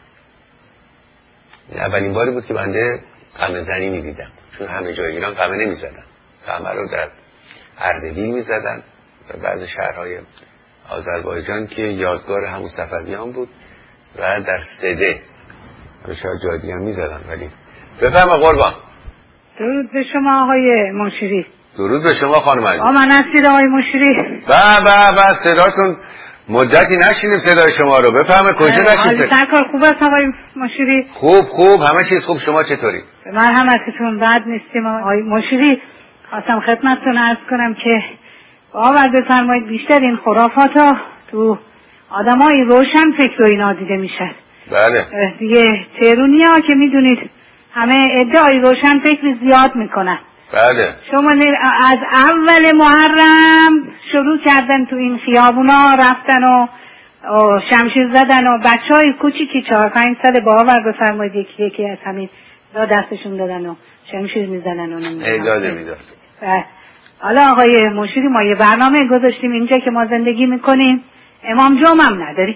اولین باری بود که بنده قمه زنی میدیدم، چون همه جای ایران قمه نمیزدن. قمه رو در اردبیل میزدن و بعض شهرهای آذربایجان که یادگار همون صفویان بود و در سده رو شاید جادی هم میزدن. ولی بفهم قربان. درود به شما آقای مشیری. درود به شما خانم عزیز. آمن هستید آقای مشیری. با با با صداتون مدتی نشینیم صدای شما رو. بفهمه کجا نشینیم؟ سرکار خوب است آقای مشیری؟ خوب خوب همه چیز خوب. شما چطوری؟ مرحمتتون بد نیستیم آقای مشیری. خواستم خدمتتون عرض کنم که باور بفرمایید بیشتر این خرافات ها تو آدمای روشن فکر و اینا دیده میشه. بله دیگه تهرونی ها که میدونید همه ادعای روشن فکر زیاد میکنن. بله شما از اول محرم شروع کردن تو این خیابونا رفتن و, و شمشیر زدن و بچه های کوچیکی چهار پنج ساله باور بفرمایید یکی یکی از همین دا دستشون دادن و شمشیر میزنن و نمیدونم اجازه میداد. حالا آقای مشیری ما یه برنامه گذاشتیم اینجا که ما زندگی میکنیم، امام جمعه هم نداریم،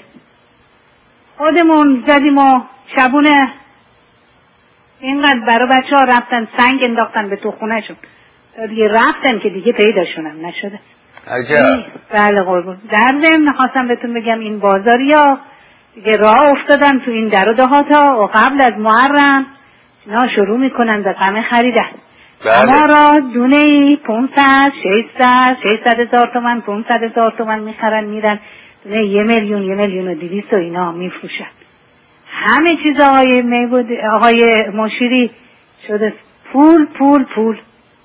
خودمون زدیم و شبونه اینقدر برای بچه ها رفتن سنگ انداختن به تو خونه شون، دیگه رفتن که دیگه پیداشون هم نشده. عجب. بله قربون. در ضمن خواستم بهتون بگم این بازاری ها دیگه راه افتادن تو این در و دهات ها و قبل از محرم اینا شروع میکنن به قمه خریدن. اما را دونه ای پونصد ششصد ششصد هزار تومن پونصد هزار تومن میخرن میرن دونه یه میلیون یه میلیون و دویست و اینا میفروشن. همه چیز آقای میبود آقای مشیری شده پول پول پول.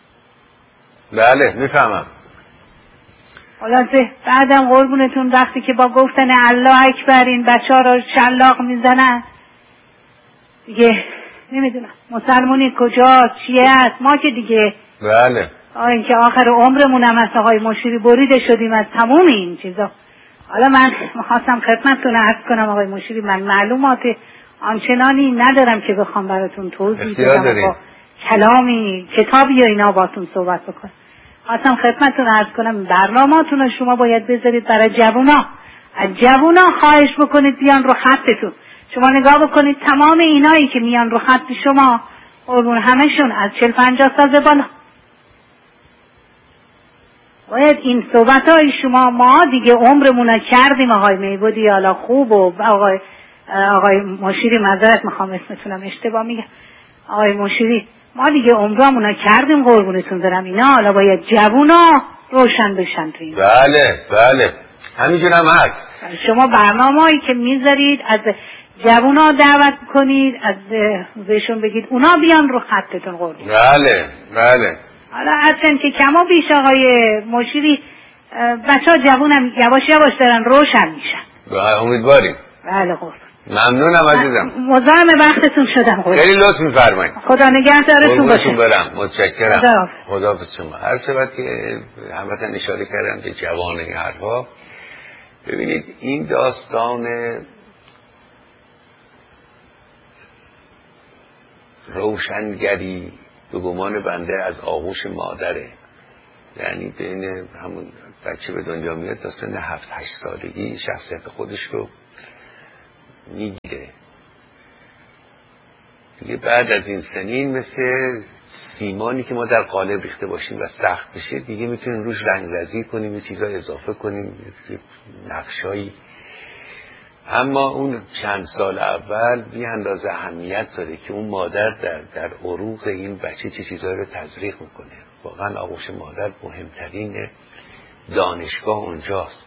بله میفهمم. خلاصه بعدم قربونتون وقتی که با گفتن الله اکبر این بچه ها را شلاق میزنن دیگه نمیدونم مسلمونی کجا چیه است. ما که دیگه بله این که آخر عمرمون هم از آقای مشیری بریده شدیم از تمام این چیزا. حالا من خواستم خدمتتون عرض کنم آقای مشیری من معلومات آنچنانی ندارم که بخوام براتون توضیح بدم با کلامی کتابی یا اینا باتون صحبت بکنم. خواستم خدمتتون عرض کنم برنامه‌تون رو شما باید بذارید برای جوونا. از جوونا خواهش بکنید بیان رو خطتون. شما نگاه بکنید تمام اینایی که میان رو خط شما قربون همشون از چهل پنجاه سال بالا. باید این صحبت‌های شما ما دیگه عمرمون کردیم آقای میبودی حالا خوب و آقای آقای مشیری معذرت میخوام اسمتونم اشتباه میگم آقای مشیری ما دیگه عمرمون کردیم قربونتون برم. اینا حالا باید جوونا روشن بشن تو این. بله بله همینجور هم هست. شما برنامه‌ای که میذارید از جوونا دعوت کنید از بهشون بگید اونا بیان رو خطتون قربون. بله بله. حالا اصلا که کما بیش آقای مشیری بچه ها جوونم یواش یواش دارن روشن میشن. امیدواریم. بله قربون. ممنونم عزیزم. مزاحم وقتتون شدم قربون. خیلی لطف می‌فرمایید. خدا نگهدارتون باشه. قربونتون برم. متشکرم. خدا خداحافظ شما. هر شود که هموطن اشاره کردم به جوان این حرفا. ببینید این داستان روشنگری به گمان بنده از آغوش مادره. یعنی بین همون بچه به دنیا میاد تا سن هفت هشت سالگی شخصیت خودش رو میگیره دیگه. بعد از این سنین مثل سیمانی که ما در قالب ریخته باشیم و سخت بشه دیگه میتونیم روش رنگ‌رزی کنیم، یه چیزا اضافه کنیم، نقشایی. اما اون چند سال اول بی اندازه اهمیت داره که اون مادر در, در عروق این بچه چه چیزایی رو تزریق میکنه. واقعا آغوش مادر مهمترین دانشگاه اونجاست.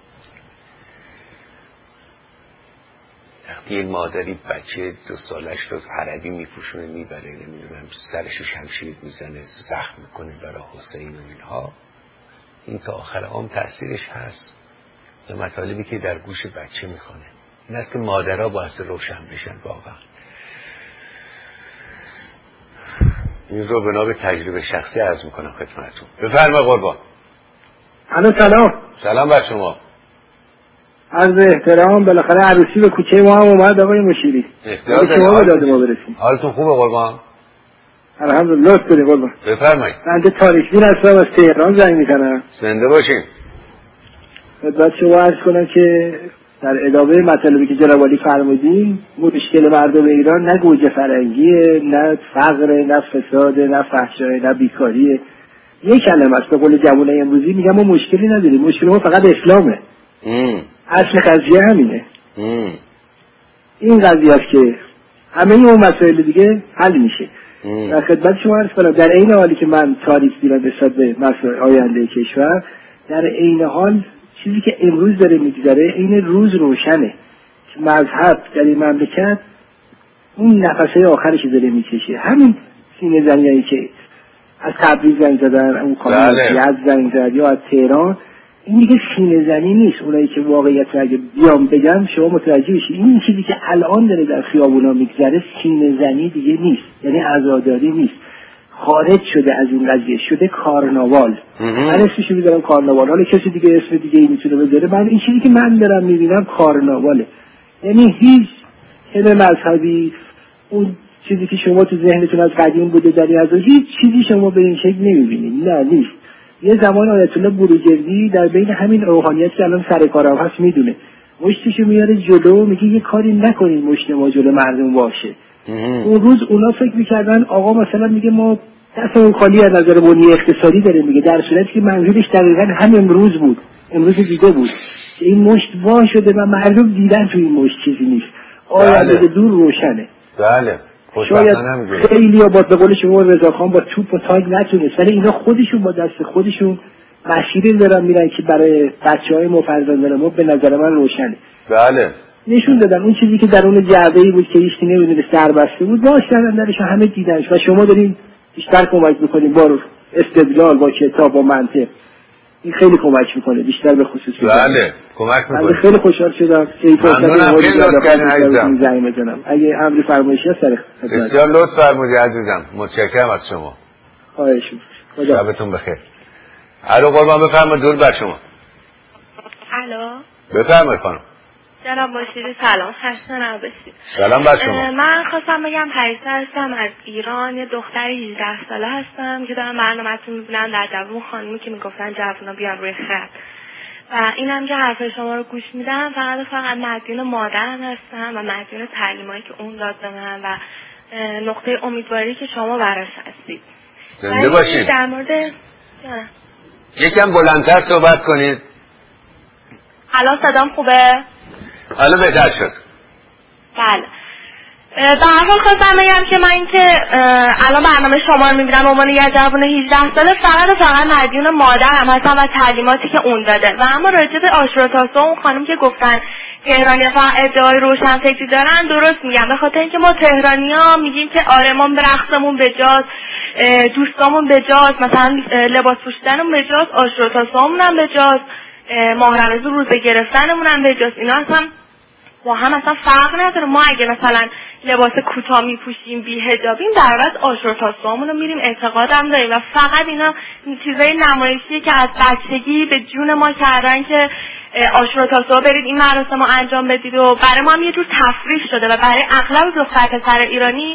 وقتی این مادری بچه دو سالش رو عربی میپوشونه میبره، نمیدونم سرشو شمشیر میزنه، زخم میکنه برای حسین و اینها، این تا آخر عام تأثیرش هست. و مطالبی که در گوش بچه میخونه این است که مادرها باعث روشن بشن. واقعا این رو بنا به تجربه شخصی عرض میکنم خدمتتون. بفرمایید قربان. الو سلام. سلام بر شما. عرض احترام، بالاخره عروسی به کوچه ما هم اومد آقای مشیری. اختیار شما داده ما برسیم. حالتون خوبه قربان؟ الحمدلله. لطف کنید قربان. بفرمایید. بنده تاریخ‌بین هستم، از تهران زنگ میزنم. زنده باشین. خدمت شما عرض کنم که در ادامه مطالبی که جناب عالی فرمودین، مشکل مردم ایران نه گوجه فرنگیه، نه فقر، نه فساد، نه فحشای، نه بیکاریه. یک کلمه است. به قول جوانای امروزی میگم ما مشکلی نداریم، مشکل ما فقط اسلامه. ام. اصل قضیه همینه. ام. این قضیه است که همه اون مسائل دیگه حل میشه. در خدمت شما عرض کنم در عین حالی که من تاریخ دیدم نسبت به مسائل آینده کشور، در عین حال چیزی که امروز داره میگذره این روز روشنه که مذهب در این مملکت اون نفسه آخرش داره میکشه. همین سینه زنیایی که از تبریز زنگ زدن، اون کامل زنگ زد یا از تهران، این دیگه سینه زنی نیست. اونایی که واقعیت رو اگه بیام بگم شما متوجه بشید، این چیزی که الان داره در خیابونا میگذره سینه زنی دیگه نیست، یعنی عزاداری نیست، خارج شده از این قضیه، شده کارناوال. من اسمشو میذارم کارناوال، حالا کسی دیگه اسم دیگه ای میتونه بذاره، من این چیزی که من دارم میبینم کارناواله. یعنی هیچ علم مذهبی، اون چیزی که شما تو ذهنتون از قدیم بوده در از هیچ چیزی شما به این شکل نمیبینید. نه نیست. یه زمان آیت الله بروجردی در بین همین روحانیت که الان سر کارم هست میدونه، مشتشو میاره جلو، میگه یه کاری نکنید مشت ما جلو مردم باشه. اون روز اونا فکر میکردن آقا مثلا میگه ما دستمون خالی از نظر بنیه اقتصادی داره، میگه در صورتی که منظورش دقیقاً هم امروز بود، امروز دیده بود که این مشت وا شده و مردم دیدن تو این مشت چیزی نیست، آینده بله. دور روشنه. بله. شاید خیلی ها با به قول شما رضاخان با توپ و تاگ نتونست، ولی اینا خودشون با دست خودشون مسیری دارن میرن که برای بچهای ما فرزندان ما به نظر من روشنه. بله. نشون دادن اون چیزی که در اون جعبه‌ای بود که هیچ کی نمی‌دونه سر بسته بود، باش کردن درش همه دیدنش و شما دارین بیشتر کمک می‌کنین با استدلال، با کتاب، با منطق. این خیلی کمک می‌کنه بیشتر به خصوص. بله، کمک می‌کنه. من خیلی خوشحال شدم که این فرصت خیلی لطف کردین عزیزم. زنگ بزنم. اگه امری فرمایشی هست سر خدمت. بسیار لطف فرمودید عزیزم. متشکرم از شما. خواهش می‌کنم. خدا شبتون بخیر. الو قربان بفرمایید دور بر شما. الو. بفرمایید خانم. جناب مشیری سلام، خسته نباشید. سلام بر شما. من خواستم بگم پریسا هستم از ایران، یه دختر هجده ساله هستم که دارم برنامه‌تون می‌بینم در جوون خانمی که میگفتن جوونا بیان روی خط. و اینم که حرف شما رو گوش میدم، فقط فقط مدیون مادرم هستم و مدیون تعلیمایی که اون داد به من و نقطه امیدواری که شما براش هستید. زنده باشید. در مورد یکم بلندتر صحبت کنید. الان صدام خوبه؟ حالا بهتر شد. بله. به هر حال خواستم بگم که من اینکه الان برنامه شما رو میبینم به عنوان یه جوان هجده ساله فقط و فقط مدیون مادرم هستم و تعلیماتی که اون داده. و اما راجع به عاشورا تاسوعا اون خانم که گفتن تهرانی فقط ادعای روشنفکری دارن، درست میگم، به خاطر اینکه ما تهرانی‌ها میگیم که آره ما رقصمون بجاست، دوستامون بجاست، مثلا لباس پوشیدنمون بجاست، عاشورا تاسوعامون هم بجاست، ماه رمضان روزه گرفتنمون هم بجاست. اینا اصلا با هم اصلا فرق نداره. ما اگه مثلا لباس کوتاه میپوشیم بی حجابیم، در عوض عاشورا تاسوعامون رو میریم اعتقادم داریم و فقط اینا چیزای نمایشیه که از بچگی به جون ما کردن که عاشورا تاسوعا برید این مراسم رو انجام بدید و برای ما هم یه جور تفریح شده و برای اغلب دختر پسر ایرانی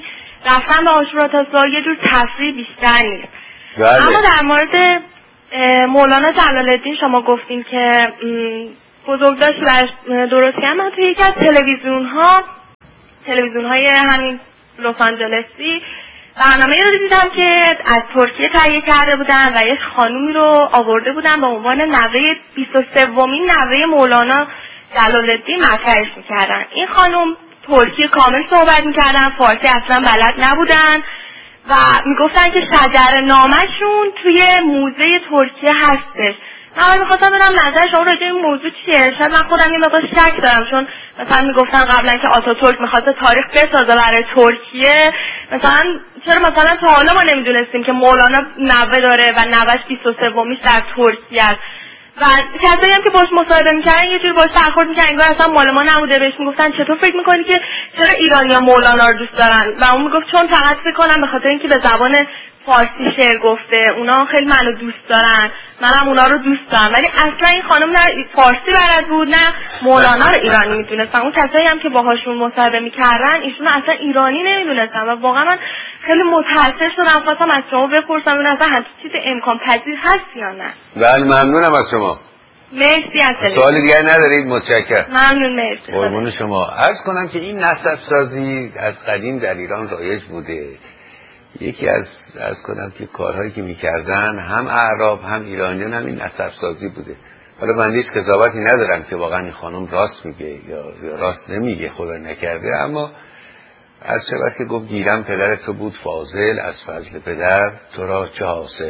رفتن به عاشورا تاسوعا یه جور تفریح بیشتر نیست. بله. اما در مورد مولانا جلال الدین شما گفتین که بزرگداشتی برش درست کردن. من توی یکی از تلویزیون ها تلویزیون های همین لس آنجلسی برنامه رو دیدم که از ترکیه تهیه کرده بودن و یک خانومی رو آورده بودن به عنوان نوه بیست و سومین نوه مولانا جلال الدین مطرحش میکردن. این خانوم ترکی کامل صحبت میکردن، فارسی اصلا بلد نبودن و میگفتن که شجر نامشون توی موزه ترکیه هستش. من میخواستم بدم نظر شما راجع به این موضوع چیه؟ شاید من خودم یه مقدار شک دارم، چون مثلا میگفتن قبلا که آتاتورک میخواسته تاریخ بسازه برای ترکیه. مثلا چرا مثلا تا حالا ما نمیدونستیم که مولانا نوه داره و نوهش بیست و سومیش در ترکیه است. و کسایی هم که باش مصاحبه میکردن یه جوری باش برخورد میکردن انگار اصلا مال ما نبوده. بهش میگفتن چطور فکر میکنی که چرا ایرانی‌ها مولانا رو دوست دارن؟ و اون میگفت چون فقط فکر کنم به خاطر اینکه به زبان فارسی شعر گفته، اونا خیلی منو دوست دارن، منم اونا رو دوست دارم. ولی اصلا این خانم نه فارسی بلد بود نه مولانا رو ایرانی میدونستن. اون کسایی هم که باهاشون مصاحبه میکردن ایشون اصلا ایرانی نمیدونستن و واقعا من خیلی متأثر شدم. خواستم از شما بپرسم این اصلا همچین چیز امکان پذیر هست یا نه؟ بله ممنونم از شما. مرسی از تلفن. سوال دیگه ندارید؟ متشکرم. ممنون. مرسی. قربون شما. عرض کنم که این نسب سازی از قدیم در ایران رایج بوده. یکی از از کنم که کارهایی که میکردن هم اعراب هم ایرانیان هم این نسب سازی بوده. حالا من هیچ قضاوتی ندارم که واقعا این خانم راست میگه یا راست نمیگه، خدا نکرده، اما از شبت که گفت گیرم پدر تو بود فاضل، از فضل پدر تو را چه حاصل.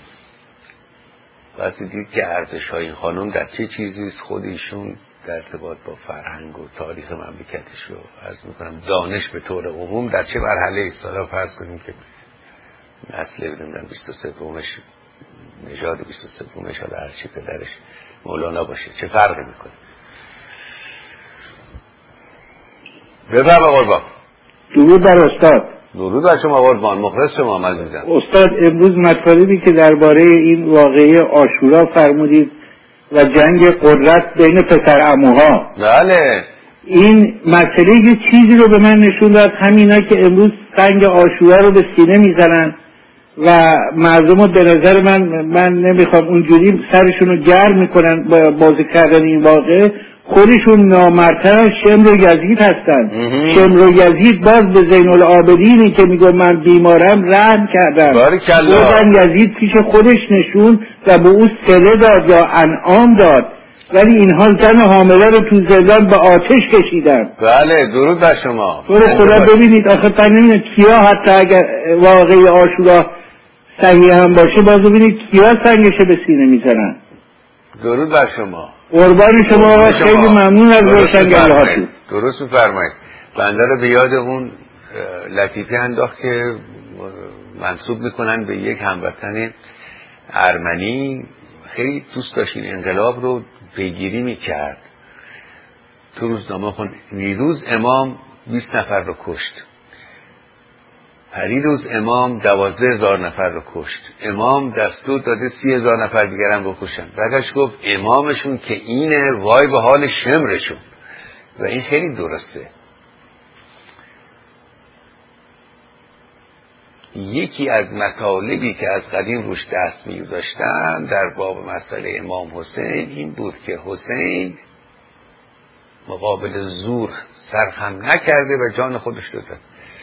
وقتی دید که ارزش های این خانم در چه چیزیست، خود ایشون در ارتباط با فرهنگ و تاریخ مملکتش رو عرض میکنم دانش به طور عموم در چه مرحله است. حالا فرض کنیم که نسل بدونم بیست و سومش نژاد بیست و سومش حالا هرچی پدرش مولانا باشه چه فرقی میکنه؟ بفرما قربان. درود بر استاد. درود بر شما قربان، مخلص شما عزیزم. استاد امروز مطالبی که درباره این واقعه عاشورا فرمودید و جنگ قدرت بین پسر عموها، بله، این مسئله یه چیزی رو به من نشون داد، همینا که امروز سنگ عاشورا رو به سینه میزنن و مردم رو به نظر من من نمیخوام اونجوری سرشون رو گرم میکنن با بازی کردن این واقعه، خودشون نامرتن شمر و یزید هستن. شمر و یزید باز به زین العابدینی که میگه من بیمارم رحم کردم، بودن یزید پیش خودش نشون و به او سله داد یا انعام داد، ولی اینها زن حامله رو تو زندان به آتش کشیدن. بله درود بر شما. تو رو خدا ببینید آخه تا نمیدونم کیا، حتی اگر واقعی عاشورا صحیح هم باشه باز ببینید کیا سنگشه به سینه میزنن. درود بر شما. قربان شما و خیلی ممنون از روشنگری‌هاتون. درست می‌فرمایید. بنده رو به یاد اون لطیفه انداخت که منسوب میکنن به یک هموطن ارمنی، خیلی دوست داشت این انقلاب رو پیگیری میکرد. تو روزنامه خون نیروز امام بیست نفر رو کشت، پریروز امام دوازده هزار نفر رو کشت، امام دستور داده سی هزار نفر دیگرم بکشن. بعدش گفت امامشون که اینه وای به حال شمرشون. و این خیلی درسته. یکی از مطالبی که از قدیم روش دست می‌گذاشتن در باب مسئله امام حسین این بود که حسین مقابل زور سرخم نکرده و جان خودش داده.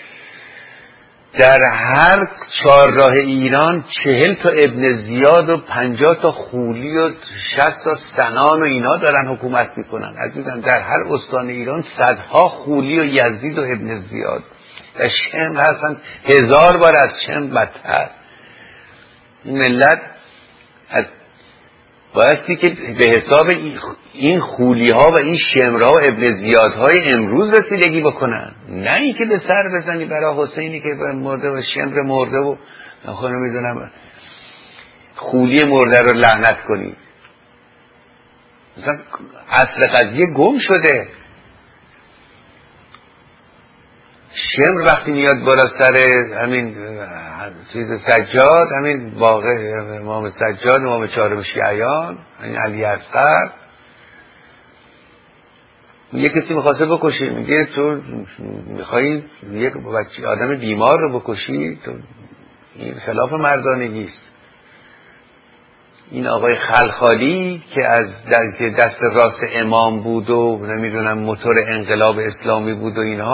در هر چهارراه ایران چهل تا ابن زیاد و پنجاه تا خولی و شصت تا سنان و اینا دارن حکومت میکنن. عزیزان در هر استان ایران صدها خولی و یزید و ابن زیاد و شم هستن، هزار بار از شم بدتر. این ملت از بایستی که به حساب این خولی ها و این شمرها و ابن زیاد های امروز رسیدگی بکنن، نه این که به سر بزنی برای حسینی که مرده و شمر مرده و نخواهی میدونم خولی مرده رو لعنت کنی. مثلا اصل قضیه گم شده. شمر وقتی میاد بالا سر همین چیز سجاد، همین واقع امام سجاد، امام چهارم شیعیان، این علی اصغر، یه کسی میخواسته بکشه، میگه تو میخوایی یک بچه آدم بیمار رو بکشی؟ تو این خلاف مردانگی است. این آقای خلخالی که از دست راست امام بود و نمیدونم موتور انقلاب اسلامی بود و اینها